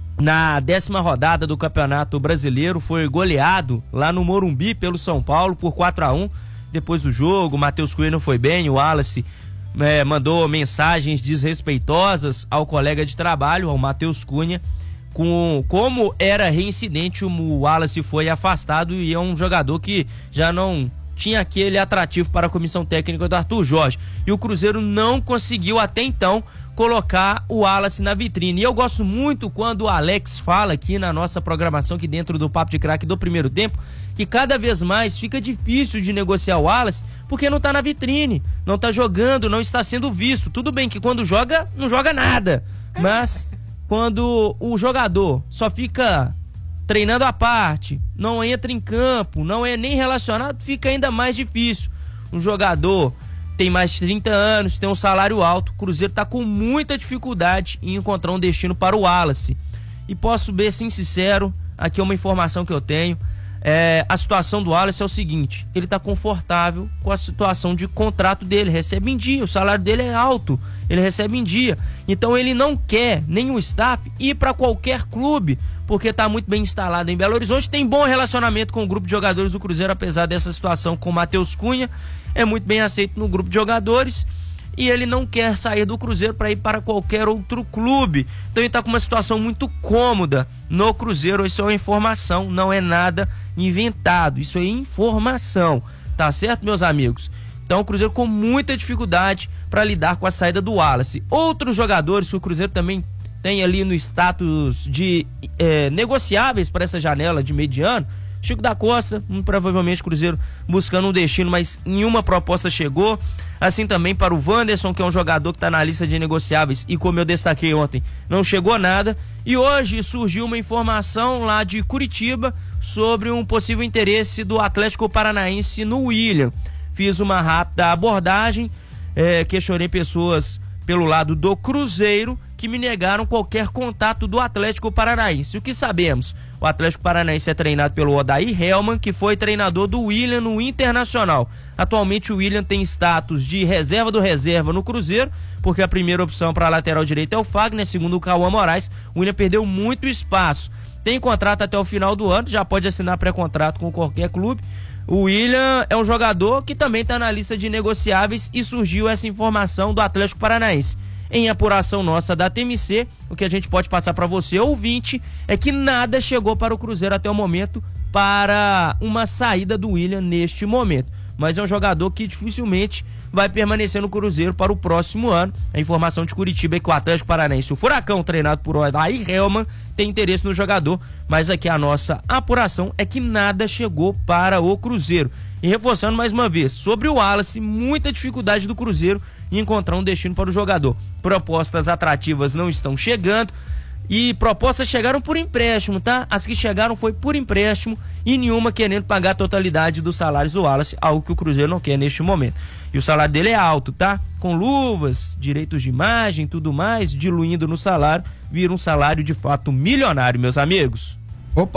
na 10ª rodada do Campeonato Brasileiro, foi goleado lá no Morumbi pelo São Paulo por 4-1. Depois do jogo, o Matheus Cunha não foi bem, o Wallace mandou mensagens desrespeitosas ao colega de trabalho, ao Matheus Cunha, como era reincidente, o Wallace foi afastado e é um jogador que já não tinha aquele atrativo para a comissão técnica do Arthur Jorge. E o Cruzeiro não conseguiu até então colocar o Wallace na vitrine. E eu gosto muito quando o Alex fala aqui na nossa programação, aqui dentro do Papo de Craque do primeiro tempo, que cada vez mais fica difícil de negociar o Wallace, porque não tá na vitrine, não tá jogando, não está sendo visto. Tudo bem que quando joga, não joga nada, mas quando o jogador só fica treinando à parte, não entra em campo, não é nem relacionado, fica ainda mais difícil. Um jogador tem mais de 30 anos, tem um salário alto, o Cruzeiro está com muita dificuldade em encontrar um destino para o Wallace. E posso ser sincero, aqui é uma informação que eu tenho, a situação do Wallace é o seguinte, ele está confortável com a situação de contrato dele, recebe em dia, o salário dele é alto, ele recebe em dia, então ele não quer, nem o staff, ir para qualquer clube, porque está muito bem instalado em Belo Horizonte, tem bom relacionamento com o grupo de jogadores do Cruzeiro, apesar dessa situação com o Matheus Cunha, é muito bem aceito no grupo de jogadores, e ele não quer sair do Cruzeiro para ir para qualquer outro clube. Então ele está com uma situação muito cômoda no Cruzeiro. Isso é uma informação, não é nada inventado, isso é informação, tá certo, meus amigos? Então o Cruzeiro com muita dificuldade para lidar com a saída do Wallace. Outros jogadores que o Cruzeiro também tem ali no status de negociáveis para essa janela de mediano, Chico da Costa, provavelmente o Cruzeiro buscando um destino, mas nenhuma proposta chegou. Assim também para o Wanderson, que é um jogador que está na lista de negociáveis e, como eu destaquei ontem, não chegou nada. E hoje surgiu uma informação lá de Curitiba sobre um possível interesse do Atlético Paranaense no William. Fiz uma rápida abordagem, questionei pessoas pelo lado do Cruzeiro que me negaram qualquer contato do Atlético Paranaense. O que sabemos? O Atlético Paranaense é treinado pelo Odair Hellmann, que foi treinador do William no Internacional. Atualmente o William tem status de reserva do reserva no Cruzeiro, porque a primeira opção para a lateral direita é o Fagner, segundo o Cauã Moraes. O William perdeu muito espaço. Tem contrato até o final do ano, já pode assinar pré-contrato com qualquer clube. O William é um jogador que também está na lista de negociáveis e surgiu essa informação do Atlético Paranaense. Em apuração nossa da TMC, o que a gente pode passar para você, ouvinte, é que nada chegou para o Cruzeiro até o momento para uma saída do William neste momento. mas é um jogador que dificilmente vai permanecer no Cruzeiro para o próximo ano. A informação de Curitiba é que o Atlético Paranaense, o Furacão, treinado por Odair Hellmann, tem interesse no jogador, mas aqui a nossa apuração é que nada chegou para o Cruzeiro. E reforçando mais uma vez, sobre o Wallace, muita dificuldade do Cruzeiro em encontrar um destino para o jogador. Propostas atrativas não estão chegando, e propostas chegaram por empréstimo, tá? As que chegaram foi por empréstimo e nenhuma querendo pagar a totalidade dos salários do Wallace, algo que o Cruzeiro não quer neste momento. E o salário dele é alto, tá? Com luvas, direitos de imagem, tudo mais, diluindo no salário, vira um salário de fato milionário, meus amigos.